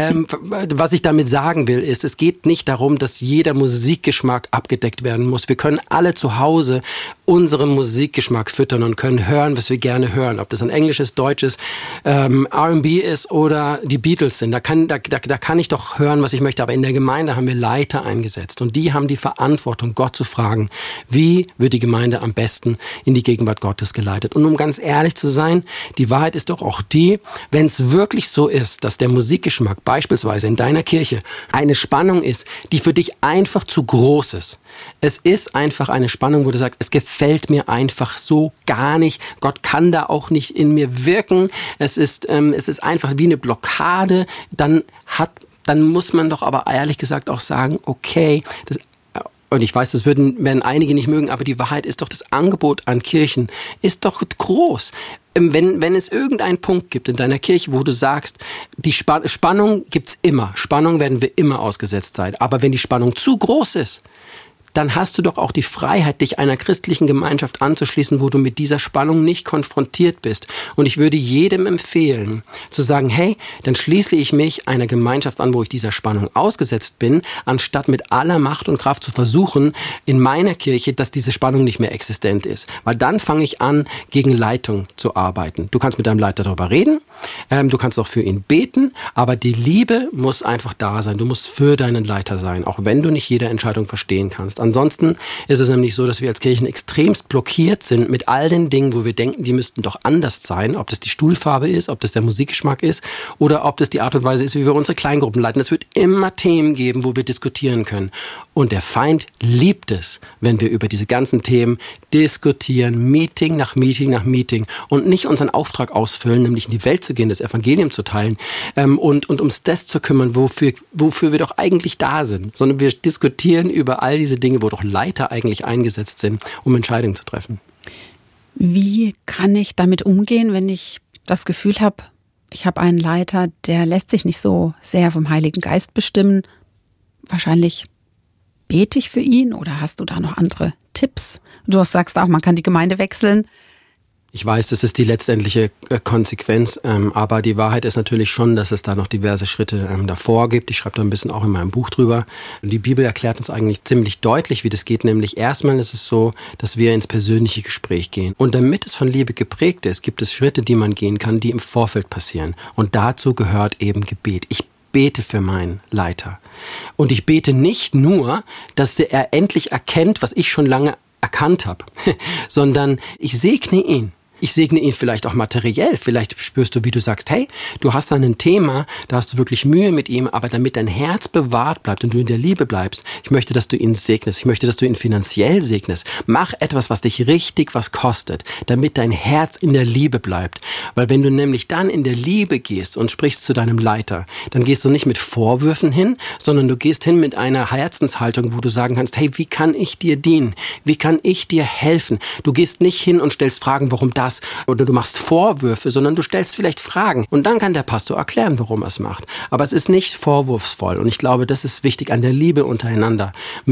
Was ich damit sagen will, ist, es geht nicht darum, dass jeder Musikgeschmack abgedeckt werden muss. Wir können alle zu Hause unseren Musikgeschmack füttern und können hören, was wir gerne hören. Ob das ein englisches, deutsches, R&B ist oder die Beatles sind. Da kann ich doch hören, was ich möchte. Aber in der Gemeinde haben wir Leiter eingesetzt. Und die haben die Verantwortung, Gott zu fragen, wie wird die Gemeinde am besten in die Gegenwart Gottes geleitet. Und um ganz ehrlich zu sein, die Wahrheit ist doch auch die, wenn es wirklich so ist, dass der Musikgeschmack beispielsweise in deiner Kirche eine Spannung ist, die für dich einfach zu groß ist. Es ist einfach eine Spannung, wo du sagst, es gefällt mir einfach so gar nicht. Gott kann da auch nicht in mir wirken. Es ist einfach wie eine Blockade. Dann muss man doch aber ehrlich gesagt auch sagen, okay, und ich weiß, das werden einige nicht mögen, aber die Wahrheit ist doch, das Angebot an Kirchen ist doch groß. Wenn es irgendeinen Punkt gibt in deiner Kirche, wo du sagst, die Spannung gibt's immer, Spannung werden wir immer ausgesetzt sein, aber wenn die Spannung zu groß ist, dann hast du doch auch die Freiheit, dich einer christlichen Gemeinschaft anzuschließen, wo du mit dieser Spannung nicht konfrontiert bist. Und ich würde jedem empfehlen, zu sagen, hey, dann schließe ich mich einer Gemeinschaft an, wo ich dieser Spannung ausgesetzt bin, anstatt mit aller Macht und Kraft zu versuchen, in meiner Kirche, dass diese Spannung nicht mehr existent ist. Weil dann fange ich an, gegen Leitung zu arbeiten. Du kannst mit deinem Leiter darüber reden, du kannst auch für ihn beten, aber die Liebe muss einfach da sein. Du musst für deinen Leiter sein, auch wenn du nicht jede Entscheidung verstehen kannst. Ansonsten ist es nämlich so, dass wir als Kirchen extremst blockiert sind mit all den Dingen, wo wir denken, die müssten doch anders sein. Ob das die Stuhlfarbe ist, ob das der Musikgeschmack ist oder ob das die Art und Weise ist, wie wir unsere Kleingruppen leiten. Es wird immer Themen geben, wo wir diskutieren können. Und der Feind liebt es, wenn wir über diese ganzen Themen diskutieren, Meeting nach Meeting nach Meeting und nicht unseren Auftrag ausfüllen, nämlich in die Welt zu gehen, das Evangelium zu teilen und ums das zu kümmern, wofür wir doch eigentlich da sind, sondern wir diskutieren über all diese Dinge, wo doch Leiter eigentlich eingesetzt sind, um Entscheidungen zu treffen. Wie kann ich damit umgehen, wenn ich das Gefühl habe, ich habe einen Leiter, der lässt sich nicht so sehr vom Heiligen Geist bestimmen? Wahrscheinlich bete ich für ihn oder hast du da noch andere Tipps? Du sagst auch, man kann die Gemeinde wechseln. Ich weiß, das ist die letztendliche Konsequenz, aber die Wahrheit ist natürlich schon, dass es da noch diverse Schritte davor gibt. Ich schreibe da ein bisschen auch in meinem Buch drüber. Und die Bibel erklärt uns eigentlich ziemlich deutlich, wie das geht. Nämlich erstmal ist es so, dass wir ins persönliche Gespräch gehen. Und damit es von Liebe geprägt ist, gibt es Schritte, die man gehen kann, die im Vorfeld passieren. Und dazu gehört eben Gebet. Ich bete für meinen Leiter. Und ich bete nicht nur, dass er endlich erkennt, was ich schon lange erkannt habe, sondern ich segne ihn. Ich segne ihn vielleicht auch materiell. Vielleicht spürst du, wie du sagst, hey, du hast da ein Thema, da hast du wirklich Mühe mit ihm, aber damit dein Herz bewahrt bleibt und du in der Liebe bleibst, ich möchte, dass du ihn segnest. Ich möchte, dass du ihn finanziell segnest. Mach etwas, was dich richtig was kostet, damit dein Herz in der Liebe bleibt. Weil wenn du nämlich dann in der Liebe gehst und sprichst zu deinem Leiter, dann gehst du nicht mit Vorwürfen hin, sondern du gehst hin mit einer Herzenshaltung, wo du sagen kannst, hey, wie kann ich dir dienen? Wie kann ich dir helfen? Du gehst nicht hin und stellst Fragen, warum das oder du machst Vorwürfe, sondern du stellst vielleicht Fragen. Und dann kann der Pastor erklären, warum er es macht. Aber es ist nicht vorwurfsvoll. Und ich glaube, das ist wichtig. An der Liebe untereinander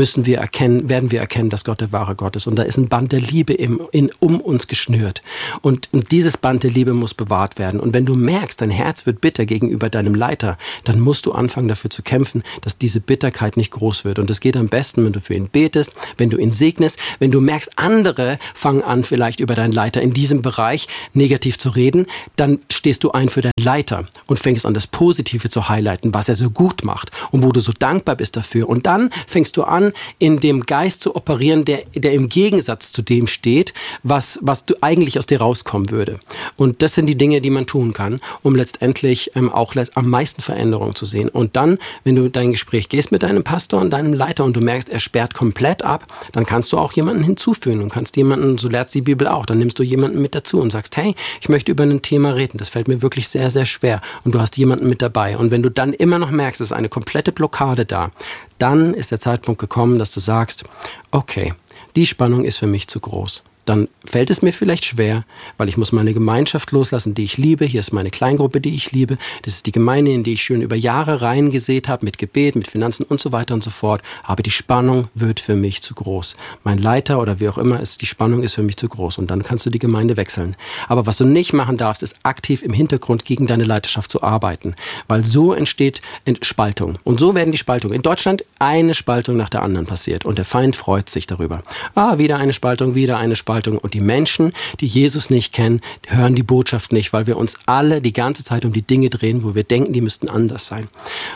werden wir erkennen, dass Gott der wahre Gott ist. Und da ist ein Band der Liebe um uns geschnürt. Und dieses Band der Liebe muss bewahrt werden. Und wenn du merkst, dein Herz wird bitter gegenüber deinem Leiter, dann musst du anfangen, dafür zu kämpfen, dass diese Bitterkeit nicht groß wird. Und das geht am besten, wenn du für ihn betest, wenn du ihn segnest, wenn du merkst, andere fangen an, vielleicht über deinen Leiter in diesem Bereich negativ zu reden, dann stehst du ein für deinen Leiter und fängst an, das Positive zu highlighten, was er so gut macht und wo du so dankbar bist dafür. Und dann fängst du an, in dem Geist zu operieren, der im Gegensatz zu dem steht, was du eigentlich aus dir rauskommen würde. Und das sind die Dinge, die man tun kann, um letztendlich auch am meisten Veränderung zu sehen. Und dann, wenn du dein Gespräch gehst mit deinem Pastor und deinem Leiter und du merkst, er sperrt komplett ab, dann kannst du auch jemanden hinzufügen und kannst jemanden, so lehrt die Bibel auch, dann nimmst du jemanden mit dazu und sagst, hey, ich möchte über ein Thema reden, das fällt mir wirklich sehr, sehr schwer und du hast jemanden mit dabei. Und wenn du dann immer noch merkst, es ist eine komplette Blockade da, dann ist der Zeitpunkt gekommen, dass du sagst, okay, die Spannung ist für mich zu groß. Dann fällt es mir vielleicht schwer, weil ich muss meine Gemeinschaft loslassen, die ich liebe. Hier ist meine Kleingruppe, die ich liebe. Das ist die Gemeinde, in die ich schön über Jahre reingesät habe, mit Gebet, mit Finanzen und so weiter und so fort. Aber die Spannung wird für mich zu groß. Mein Leiter oder wie auch immer ist, die Spannung ist für mich zu groß. Und dann kannst du die Gemeinde wechseln. Aber was du nicht machen darfst, ist aktiv im Hintergrund gegen deine Leiterschaft zu arbeiten. Weil so entsteht Spaltung. Und so werden die Spaltungen. In Deutschland eine Spaltung nach der anderen passiert. Und der Feind freut sich darüber. Wieder eine Spaltung, wieder eine Spaltung. Und die Menschen, die Jesus nicht kennen, hören die Botschaft nicht, weil wir uns alle die ganze Zeit um die Dinge drehen, wo wir denken, die müssten anders sein.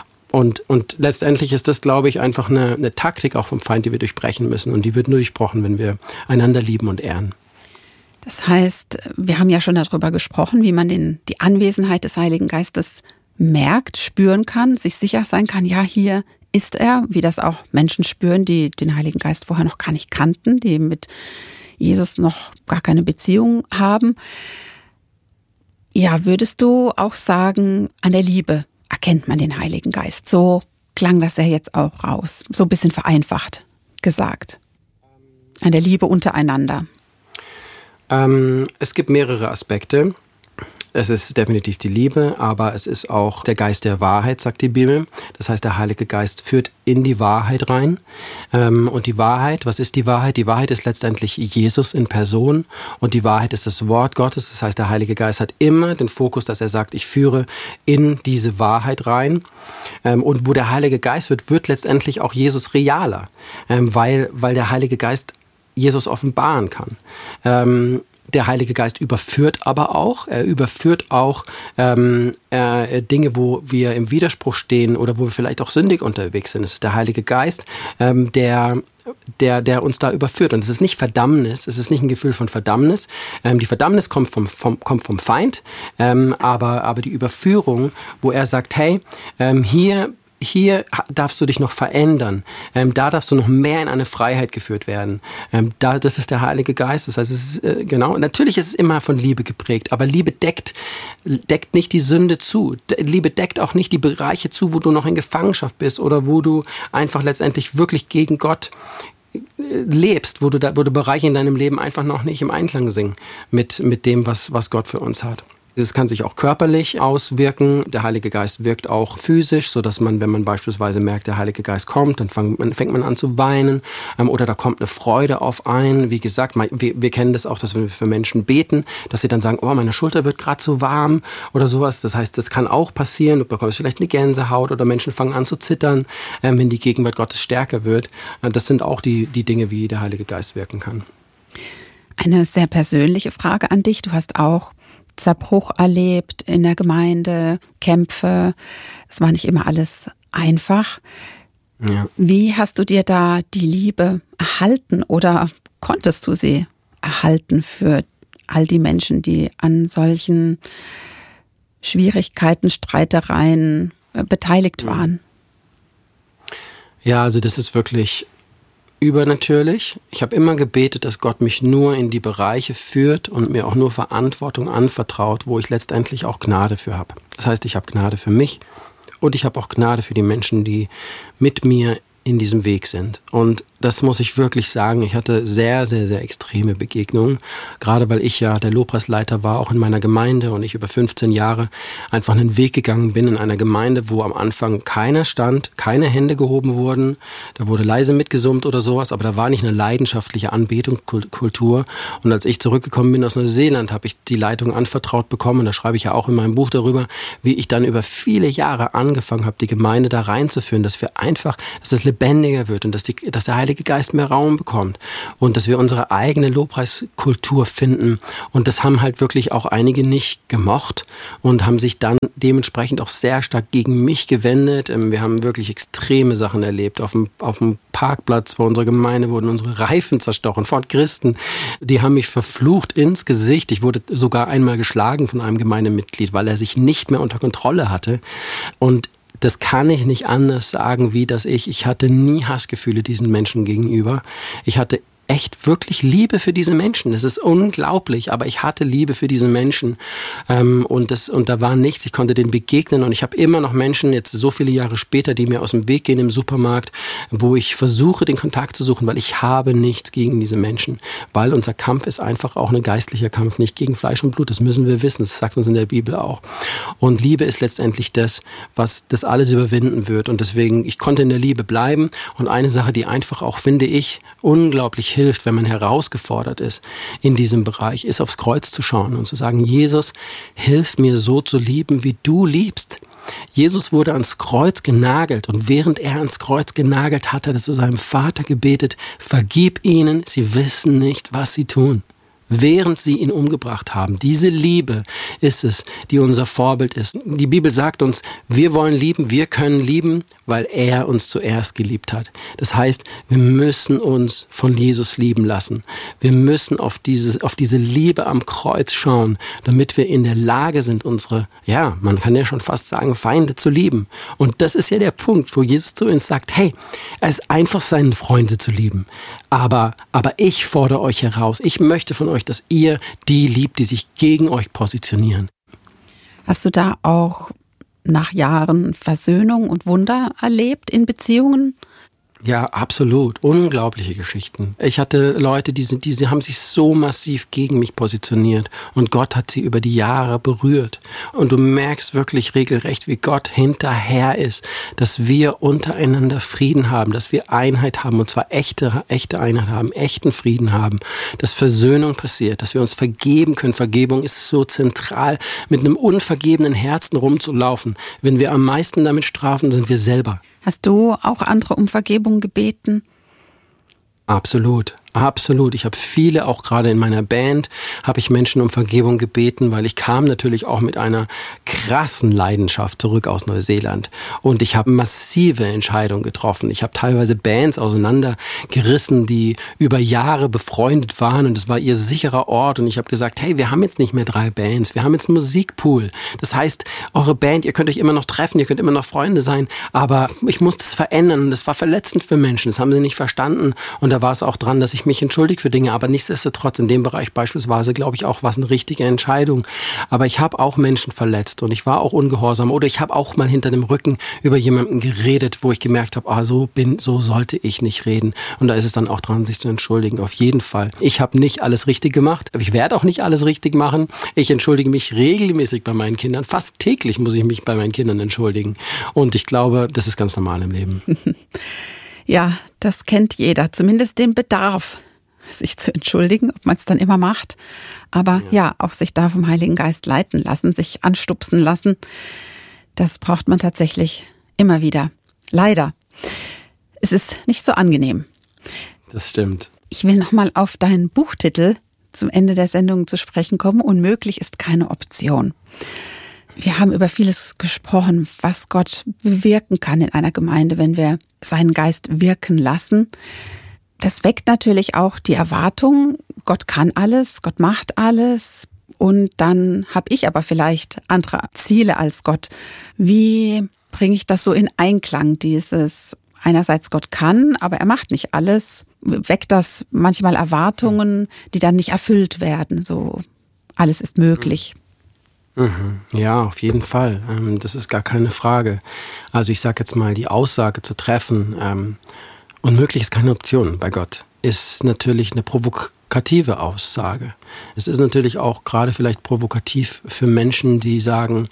Und letztendlich ist das, glaube ich, einfach eine Taktik auch vom Feind, die wir durchbrechen müssen. Und die wird nur durchbrochen, wenn wir einander lieben und ehren. Das heißt, wir haben ja schon darüber gesprochen, wie man die Anwesenheit des Heiligen Geistes merkt, spüren kann, sich sicher sein kann, ja, hier ist er, wie das auch Menschen spüren, die den Heiligen Geist vorher noch gar nicht kannten, die mit Jesus noch gar keine Beziehung haben. Ja, würdest du auch sagen, an der Liebe erkennt man den Heiligen Geist? So klang das ja jetzt auch raus, so ein bisschen vereinfacht gesagt. An der Liebe untereinander. Es gibt mehrere Aspekte. Es ist definitiv die Liebe, aber es ist auch der Geist der Wahrheit, sagt die Bibel. Das heißt, der Heilige Geist führt in die Wahrheit rein. Und die Wahrheit, was ist die Wahrheit? Die Wahrheit ist letztendlich Jesus in Person und die Wahrheit ist das Wort Gottes. Das heißt, der Heilige Geist hat immer den Fokus, dass er sagt, ich führe in diese Wahrheit rein. Und wo der Heilige Geist wird letztendlich auch Jesus realer, weil der Heilige Geist Jesus offenbaren kann. Der Heilige Geist überführt aber auch. Er überführt auch Dinge, wo wir im Widerspruch stehen oder wo wir vielleicht auch sündig unterwegs sind. Es ist der Heilige Geist, der uns da überführt. Und es ist nicht Verdammnis, es ist nicht ein Gefühl von Verdammnis. Die Verdammnis kommt vom Feind, aber die Überführung, wo er sagt, hey, hier darfst du dich noch verändern. Da darfst du noch mehr in eine Freiheit geführt werden. Das ist der Heilige Geist. Das heißt, es ist, genau. Natürlich ist es immer von Liebe geprägt, aber Liebe deckt nicht die Sünde zu. Liebe deckt auch nicht die Bereiche zu, wo du noch in Gefangenschaft bist oder wo du einfach letztendlich wirklich gegen Gott lebst, wo du Bereiche in deinem Leben einfach noch nicht im Einklang sind mit dem, was Gott für uns hat. Das kann sich auch körperlich auswirken. Der Heilige Geist wirkt auch physisch, sodass man, wenn man beispielsweise merkt, der Heilige Geist kommt, dann fängt man an zu weinen oder da kommt eine Freude auf einen. Wie gesagt, wir kennen das auch, dass wir für Menschen beten, dass sie dann sagen, oh, meine Schulter wird gerade so warm oder sowas. Das heißt, das kann auch passieren. Du bekommst vielleicht eine Gänsehaut oder Menschen fangen an zu zittern, wenn die Gegenwart Gottes stärker wird. Das sind auch die Dinge, wie der Heilige Geist wirken kann. Eine sehr persönliche Frage an dich. Du hast auch Zerbruch erlebt in der Gemeinde, Kämpfe. Es war nicht immer alles einfach. Ja. Wie hast du dir da die Liebe erhalten oder konntest du sie erhalten für all die Menschen, die an solchen Schwierigkeiten, Streitereien beteiligt waren? Ja, also das ist wirklich übernatürlich. Ich habe immer gebetet, dass Gott mich nur in die Bereiche führt und mir auch nur Verantwortung anvertraut, wo ich letztendlich auch Gnade für habe. Das heißt, ich habe Gnade für mich und ich habe auch Gnade für die Menschen, die mit mir in diesem Weg sind. Und das muss ich wirklich sagen, ich hatte sehr, sehr, sehr extreme Begegnungen, gerade weil ich ja der Lobpreisleiter war, auch in meiner Gemeinde und ich über 15 Jahre einfach einen Weg gegangen bin in einer Gemeinde, wo am Anfang keiner stand, keine Hände gehoben wurden, da wurde leise mitgesummt oder sowas, aber da war nicht eine leidenschaftliche Anbetungskultur. Und als ich zurückgekommen bin aus Neuseeland, habe ich die Leitung anvertraut bekommen, und da schreibe ich ja auch in meinem Buch darüber, wie ich dann über viele Jahre angefangen habe, die Gemeinde da reinzuführen, dass wir einfach, dass es lebendiger wird und dass der Heilige Geist mehr Raum bekommt und dass wir unsere eigene Lobpreiskultur finden. Und das haben halt wirklich auch einige nicht gemocht und haben sich dann dementsprechend auch sehr stark gegen mich gewendet. Wir haben wirklich extreme Sachen erlebt. Auf dem Parkplatz vor unserer Gemeinde wurden unsere Reifen zerstochen von Christen. Die haben mich verflucht ins Gesicht. Ich wurde sogar einmal geschlagen von einem Gemeindemitglied, weil er sich nicht mehr unter Kontrolle hatte. Und das kann ich nicht anders sagen, wie dass ich hatte nie Hassgefühle diesen Menschen gegenüber. Ich hatte echt wirklich Liebe für diese Menschen. Das ist unglaublich, aber ich hatte Liebe für diese Menschen und da war nichts. Ich konnte denen begegnen und ich habe immer noch Menschen, jetzt so viele Jahre später, die mir aus dem Weg gehen im Supermarkt, wo ich versuche, den Kontakt zu suchen, weil ich habe nichts gegen diese Menschen, weil unser Kampf ist einfach auch ein geistlicher Kampf, nicht gegen Fleisch und Blut. Das müssen wir wissen, das sagt uns in der Bibel auch. Und Liebe ist letztendlich das, was das alles überwinden wird und deswegen, ich konnte in der Liebe bleiben und eine Sache, die einfach auch, finde ich, unglaublich hilft, wenn man herausgefordert ist in diesem Bereich, ist aufs Kreuz zu schauen und zu sagen, Jesus, hilf mir so zu lieben, wie du liebst. Jesus wurde ans Kreuz genagelt und während er ans Kreuz genagelt hat, hat er zu seinem Vater gebetet, vergib ihnen, sie wissen nicht, was sie tun. Während sie ihn umgebracht haben. Diese Liebe ist es, die unser Vorbild ist. Die Bibel sagt uns, wir wollen lieben, wir können lieben, weil er uns zuerst geliebt hat. Das heißt, wir müssen uns von Jesus lieben lassen. Wir müssen auf diese Liebe am Kreuz schauen, damit wir in der Lage sind, unsere, ja, man kann ja schon fast sagen, Feinde zu lieben. Und das ist ja der Punkt, wo Jesus zu uns sagt, hey, es ist einfach, seine Freunde zu lieben. Aber ich fordere euch heraus. Ich möchte von euch, dass ihr die liebt, die sich gegen euch positionieren. Hast du da auch nach Jahren Versöhnung und Wunder erlebt in Beziehungen? Ja, absolut. Unglaubliche Geschichten. Ich hatte Leute, die haben sich so massiv gegen mich positioniert und Gott hat sie über die Jahre berührt. Und du merkst wirklich regelrecht, wie Gott hinterher ist, dass wir untereinander Frieden haben, dass wir Einheit haben und zwar echte Einheit haben, echten Frieden haben, dass Versöhnung passiert, dass wir uns vergeben können. Vergebung ist so zentral, mit einem unvergebenen Herzen rumzulaufen. Wenn wir am meisten damit strafen, sind wir selber. Hast du auch andere um Vergebung gebeten? Absolut. Absolut. Ich habe viele, auch gerade in meiner Band, habe ich Menschen um Vergebung gebeten, weil ich kam natürlich auch mit einer krassen Leidenschaft zurück aus Neuseeland. Und ich habe massive Entscheidungen getroffen. Ich habe teilweise Bands auseinandergerissen, die über Jahre befreundet waren und es war ihr sicherer Ort. Und ich habe gesagt, hey, wir haben jetzt nicht mehr 3 Bands, wir haben jetzt einen Musikpool. Das heißt, eure Band, ihr könnt euch immer noch treffen, ihr könnt immer noch Freunde sein, aber ich muss das verändern und das war verletzend für Menschen. Das haben sie nicht verstanden und da war es auch dran, dass ich mich entschuldigt für Dinge, aber nichtsdestotrotz in dem Bereich beispielsweise, glaube ich, auch war es eine richtige Entscheidung. Aber ich habe auch Menschen verletzt und ich war auch ungehorsam oder ich habe auch mal hinter dem Rücken über jemanden geredet, wo ich gemerkt habe, so sollte ich nicht reden. Und da ist es dann auch dran, sich zu entschuldigen, auf jeden Fall. Ich habe nicht alles richtig gemacht, ich werde auch nicht alles richtig machen. Ich entschuldige mich regelmäßig bei meinen Kindern, fast täglich muss ich mich bei meinen Kindern entschuldigen. Und ich glaube, das ist ganz normal im Leben. Ja, das kennt jeder, zumindest den Bedarf, sich zu entschuldigen, ob man es dann immer macht. Aber ja, auch sich da vom Heiligen Geist leiten lassen, sich anstupsen lassen, das braucht man tatsächlich immer wieder. Leider. Es ist nicht so angenehm. Das stimmt. Ich will nochmal auf deinen Buchtitel zum Ende der Sendung zu sprechen kommen. Unmöglich ist keine Option. Wir haben über vieles gesprochen, was Gott bewirken kann in einer Gemeinde, wenn wir seinen Geist wirken lassen. Das weckt natürlich auch die Erwartung, Gott kann alles, Gott macht alles. Und dann habe ich aber vielleicht andere Ziele als Gott. Wie bringe ich das so in Einklang, dieses einerseits Gott kann, aber er macht nicht alles? Weckt das manchmal Erwartungen, die dann nicht erfüllt werden? So, alles ist möglich. Ja, auf jeden Fall. Das ist gar keine Frage. Also ich sage jetzt mal, die Aussage zu treffen, unmöglich ist keine Option bei Gott, ist natürlich eine provokative Aussage. Es ist natürlich auch gerade vielleicht provokativ für Menschen, die sagen,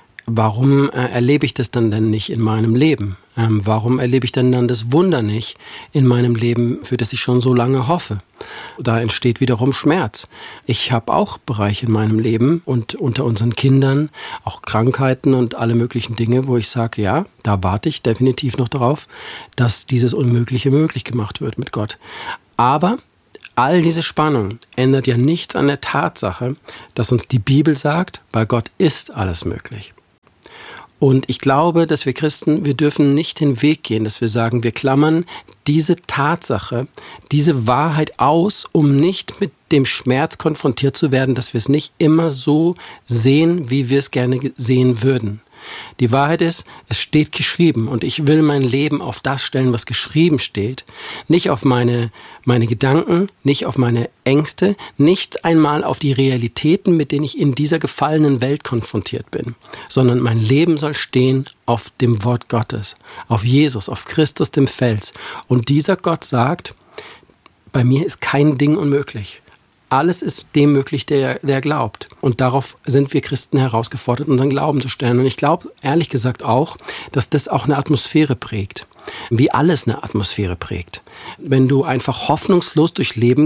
warum erlebe ich das dann denn nicht in meinem Leben? Warum erlebe ich denn dann das Wunder nicht in meinem Leben, für das ich schon so lange hoffe? Da entsteht wiederum Schmerz. Ich habe auch Bereiche in meinem Leben und unter unseren Kindern auch Krankheiten und alle möglichen Dinge, wo ich sage, ja, da warte ich definitiv noch darauf, dass dieses Unmögliche möglich gemacht wird mit Gott. Aber all diese Spannung ändert ja nichts an der Tatsache, dass uns die Bibel sagt, bei Gott ist alles möglich. Und ich glaube, dass wir Christen, wir dürfen nicht den Weg gehen, dass wir sagen, wir klammern diese Tatsache, diese Wahrheit aus, um nicht mit dem Schmerz konfrontiert zu werden, dass wir es nicht immer so sehen, wie wir es gerne sehen würden. Die Wahrheit ist, es steht geschrieben und ich will mein Leben auf das stellen, was geschrieben steht. Nicht auf meine Gedanken, nicht auf meine Ängste, nicht einmal auf die Realitäten, mit denen ich in dieser gefallenen Welt konfrontiert bin, sondern mein Leben soll stehen auf dem Wort Gottes, auf Jesus, auf Christus dem Fels. Und dieser Gott sagt, bei mir ist kein Ding unmöglich. Alles ist dem möglich, der glaubt. Und darauf sind wir Christen herausgefordert, unseren Glauben zu stellen. Und ich glaube, ehrlich gesagt auch, dass das auch eine Atmosphäre prägt. Wie alles eine Atmosphäre prägt. Wenn du einfach hoffnungslos durchs Leben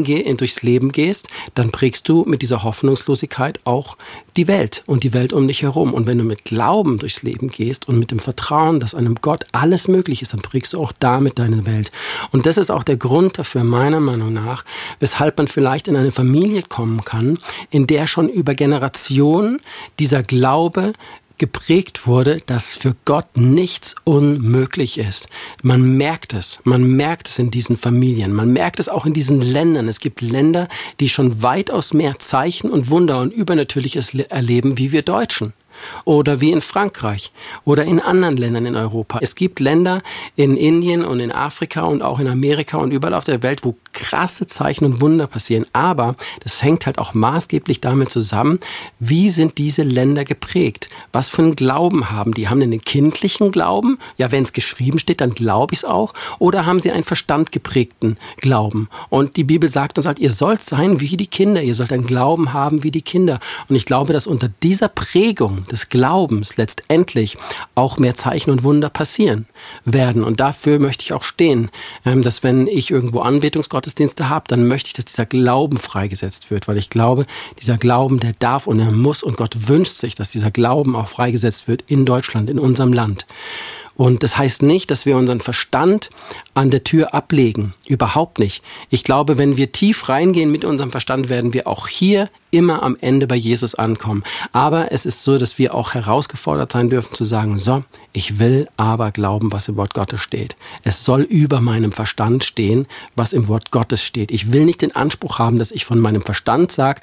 gehst, dann prägst du mit dieser Hoffnungslosigkeit auch die Welt und die Welt um dich herum. Und wenn du mit Glauben durchs Leben gehst und mit dem Vertrauen, dass einem Gott alles möglich ist, dann prägst du auch damit deine Welt. Und das ist auch der Grund dafür, meiner Meinung nach, weshalb man vielleicht in eine Familie kommen kann, in der schon über Generationen dieser Glaube geprägt wurde, dass für Gott nichts unmöglich ist. Man merkt es in diesen Familien, man merkt es auch in diesen Ländern. Es gibt Länder, die schon weitaus mehr Zeichen und Wunder und Übernatürliches erleben, wie wir Deutschen. Oder wie in Frankreich oder in anderen Ländern in Europa. Es gibt Länder in Indien und in Afrika und auch in Amerika und überall auf der Welt, wo krasse Zeichen und Wunder passieren. Aber das hängt halt auch maßgeblich damit zusammen, wie sind diese Länder geprägt? Was für einen Glauben haben die? Haben die einen kindlichen Glauben? Ja, wenn es geschrieben steht, dann glaube ich es auch. Oder haben sie einen verstandgeprägten Glauben? Und die Bibel sagt uns halt, ihr sollt sein wie die Kinder. Ihr sollt einen Glauben haben wie die Kinder. Und ich glaube, dass unter dieser Prägung des Glaubens letztendlich auch mehr Zeichen und Wunder passieren werden. Und dafür möchte ich auch stehen, dass wenn ich irgendwo Anbetungsgottesdienste habe, dann möchte ich, dass dieser Glauben freigesetzt wird, weil ich glaube, dieser Glauben, der darf und er muss und Gott wünscht sich, dass dieser Glauben auch freigesetzt wird in Deutschland, in unserem Land. Und das heißt nicht, dass wir unseren Verstand an der Tür ablegen. Überhaupt nicht. Ich glaube, wenn wir tief reingehen mit unserem Verstand, werden wir auch hier immer am Ende bei Jesus ankommen. Aber es ist so, dass wir auch herausgefordert sein dürfen zu sagen, so, ich will aber glauben, was im Wort Gottes steht. Es soll über meinem Verstand stehen, was im Wort Gottes steht. Ich will nicht den Anspruch haben, dass ich von meinem Verstand sage,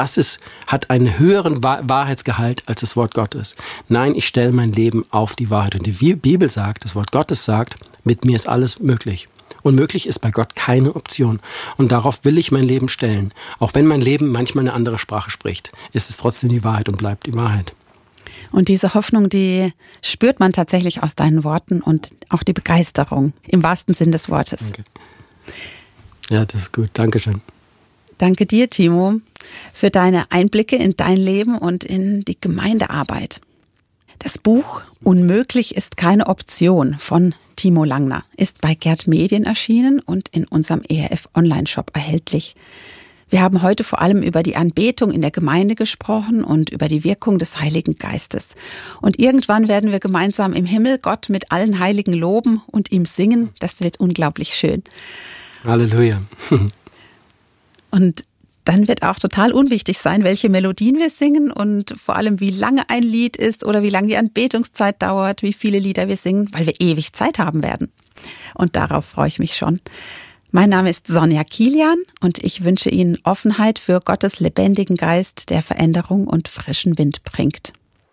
hat einen höheren Wahrheitsgehalt als das Wort Gottes. Nein, ich stelle mein Leben auf die Wahrheit. Und die Bibel sagt, das Wort Gottes sagt, mit mir ist alles möglich. Unmöglich ist bei Gott keine Option. Und darauf will ich mein Leben stellen. Auch wenn mein Leben manchmal eine andere Sprache spricht, ist es trotzdem die Wahrheit und bleibt die Wahrheit. Und diese Hoffnung, die spürt man tatsächlich aus deinen Worten und auch die Begeisterung im wahrsten Sinn des Wortes. Danke. Ja, das ist gut. Dankeschön. Danke dir, Timo, für deine Einblicke in dein Leben und in die Gemeindearbeit. Das Buch Unmöglich ist keine Option von Timo Langner ist bei Gerd Medien erschienen und in unserem ERF Online-Shop erhältlich. Wir haben heute vor allem über die Anbetung in der Gemeinde gesprochen und über die Wirkung des Heiligen Geistes. Und irgendwann werden wir gemeinsam im Himmel Gott mit allen Heiligen loben und ihm singen. Das wird unglaublich schön. Halleluja. Und dann wird auch total unwichtig sein, welche Melodien wir singen und vor allem, wie lange ein Lied ist oder wie lange die Anbetungszeit dauert, wie viele Lieder wir singen, weil wir ewig Zeit haben werden. Und darauf freue ich mich schon. Mein Name ist Sonja Kilian und ich wünsche Ihnen Offenheit für Gottes lebendigen Geist, der Veränderung und frischen Wind bringt.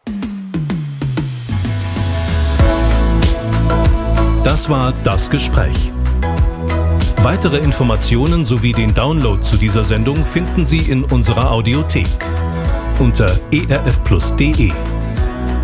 Das war das Gespräch. Weitere Informationen sowie den Download zu dieser Sendung finden Sie in unserer Audiothek unter erfplus.de.